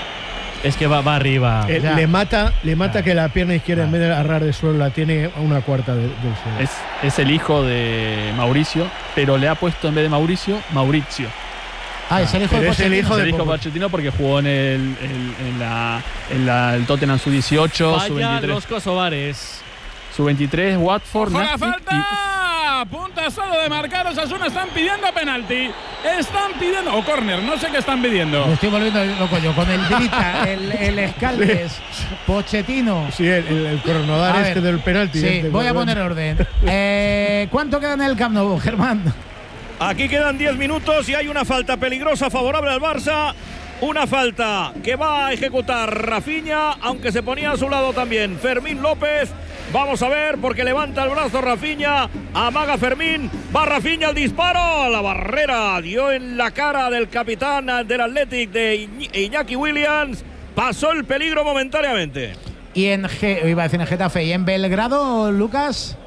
Es que va, va arriba.
Eh,
Ya.
le mata, le mata que la pierna izquierda en vez de agarrar de suelo la tiene a una cuarta de- del suelo.
Es, es el hijo de Mauricio, pero le ha puesto en vez de Mauricio, Mauricio.
Ah, es el hijo
Pero
de
es el
Pochettino.
hijo
Es
de
el hijo de
Popo.
Pochettino porque jugó en el, el- en la, en la- el Tottenham sub dieciocho, sub
Falla
veintitrés,
los kosovares.
sub veintitrés, Watford,
¡Juega
Nashville
falta! Punta solo de marcar Osasuna. Están pidiendo penalti. Están pidiendo. O córner, no sé qué están pidiendo.
Me estoy volviendo loco yo. Con el Drita, el, el Escaldes, Pochettino.
Sí, el, el, el cronodar
A
este
ver,
del penalti.
Sí,
este,
voy a
bueno.
poner orden. Eh, ¿Cuánto queda en el Camp Nou, Germán?
Aquí quedan diez minutos y hay una falta peligrosa favorable al Barça. Una falta que va a ejecutar Rafinha, aunque se ponía a su lado también Fermín López. Vamos a ver, porque levanta el brazo Rafinha, amaga Fermín, va Rafinha al disparo, a la barrera, dio en la cara del capitán del Athletic de Iñ- Iñaki Williams, pasó el peligro momentáneamente.
Y en G, iba a decir en Getafe, y en Belgrado, Lucas.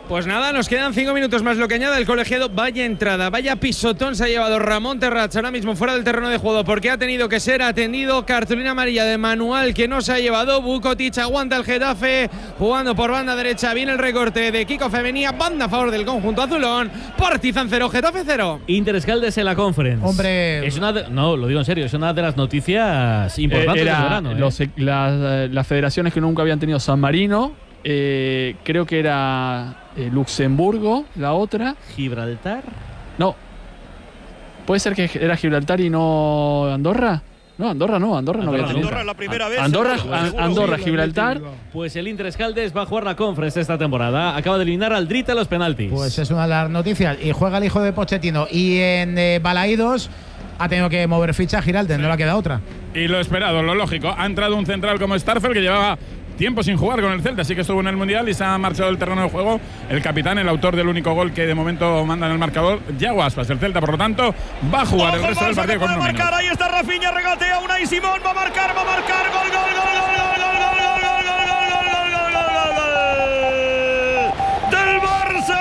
Pues nada, nos quedan cinco minutos más. Lo que añade el colegiado, vaya entrada, vaya pisotón se ha llevado Ramón Terrats ahora mismo fuera del terreno de juego porque ha tenido que ser atendido. Cartulina amarilla de manual que no se ha llevado. Vukotic aguanta el Getafe jugando por banda derecha. Viene el recorte de Kiko Femenía, banda a favor del conjunto azulón. Partizan cero, Getafe cero.
Inter Escaldes en la Conference.
Hombre,
es una de, no, lo digo en serio, es una de las noticias importantes
eh, era
del verano. ¿eh?
Los, las, las federaciones que nunca habían tenido San Marino, eh, creo que era eh, Luxemburgo, la otra.
Gibraltar.
No. ¿Puede ser que era Gibraltar y no Andorra? No, Andorra no, Andorra, Andorra no había tenido.
Andorra es la primera vez.
Andorra,
seguro,
Andorra,
seguro.
Andorra, Gibraltar.
Pues el Inter Escaldes va a jugar la Conference esta temporada. Acaba de eliminar al Drita a los penaltis.
Pues es una de las noticias. Y juega el hijo de Pochettino. Y en eh, Balaídos ha tenido que mover ficha a Giraldez, sí. No le ha quedado otra.
Y lo esperado, lo lógico. Ha entrado un central como Starfel que llevaba tiempo sin jugar con el Celta, así que estuvo en el Mundial y se ha marchado del terreno de juego el capitán, el autor del único gol que de momento manda en el marcador, Yago Aspas. El Celta, por lo tanto, va a jugar
Ojo,
el resto del partido con uno menos.
Marcar, ahí está Rafinha, regatea Unai Simón, va a marcar, va a marcar, gol, gol, gol, gol, gol, gol, gol, gol, gol, gol, gol, gol, gol, del Barça.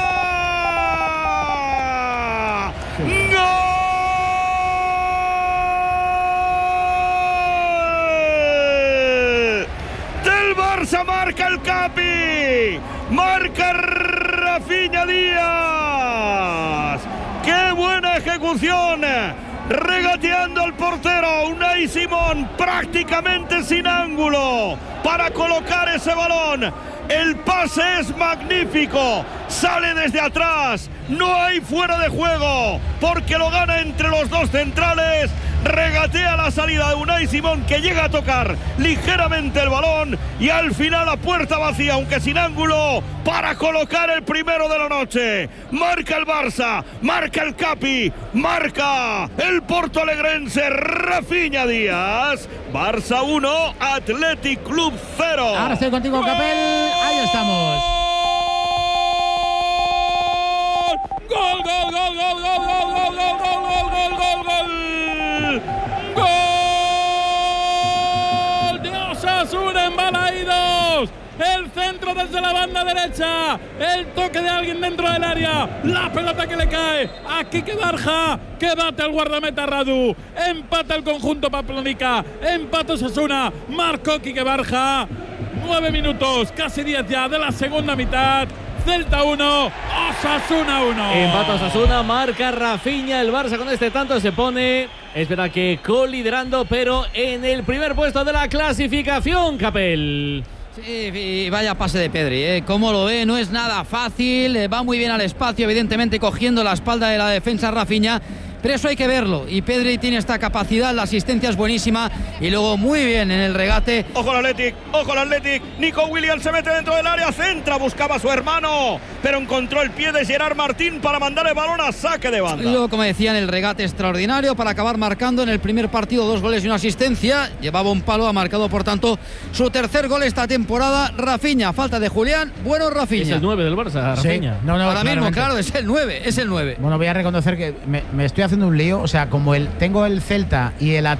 Barça marca el Capi, marca Rafinha Díaz. ¡Qué buena ejecución! Regateando al portero Unai Simón, prácticamente sin ángulo para colocar ese balón. El pase es magnífico, sale desde atrás, no hay fuera de juego porque lo gana entre los dos centrales. Regatea la salida de Unai Simón que llega a tocar ligeramente el balón y al final a puerta vacía, aunque sin ángulo, para colocar el primero de la noche. Marca el Barça, marca el Capi, marca el portoalegrense Rafinha Díaz. Barça uno, Athletic Club cero.
Ahora estoy contigo, Capel. Ahí estamos.
Gol, gol, gol, gol, gol, gol, gol, gol, gol, gol, gol, gol. ¡Gol! ¡De Osasuna en Balaídos! El centro desde la banda derecha. El toque de alguien dentro del área. La pelota que le cae a Quique Barja, que bate al guardameta Radu. Empata el conjunto Pamplónica. Empata Osasuna. Marcó Quique Barja. Nueve minutos, casi diez ya de la segunda mitad. Celta uno, Osasuna uno.
Empata Osasuna, marca Rafinha. El Barça con este tanto se pone, es verdad que coliderando, pero en el primer puesto de la clasificación, Capel.
Sí, y vaya pase de Pedri, ¿eh? Como lo ve, no es nada fácil, eh, va muy bien al espacio, evidentemente cogiendo la espalda de la defensa Rafinha. Pero eso hay que verlo, y Pedri tiene esta capacidad, la asistencia es buenísima y luego muy bien en el regate.
Ojo al Athletic, ojo al Athletic, Nico Williams se mete dentro del área, centra, buscaba a su hermano, pero encontró el pie de Gerard Martín para mandar el balón a saque de banda.
Y luego, como decían, el regate extraordinario para acabar marcando en el primer partido dos goles y una asistencia. Llevaba un palo, ha marcado por tanto su tercer gol esta temporada. Rafinha, falta de Julián, bueno Rafinha.
Es el nueve del Barça, Rafinha.
Sí, no, no,
ahora mismo, claro, es el nueve, es el nueve.
Bueno, voy a reconocer que me, me estoy haciendo un lío, o sea, como el tengo el Celta y el Atlético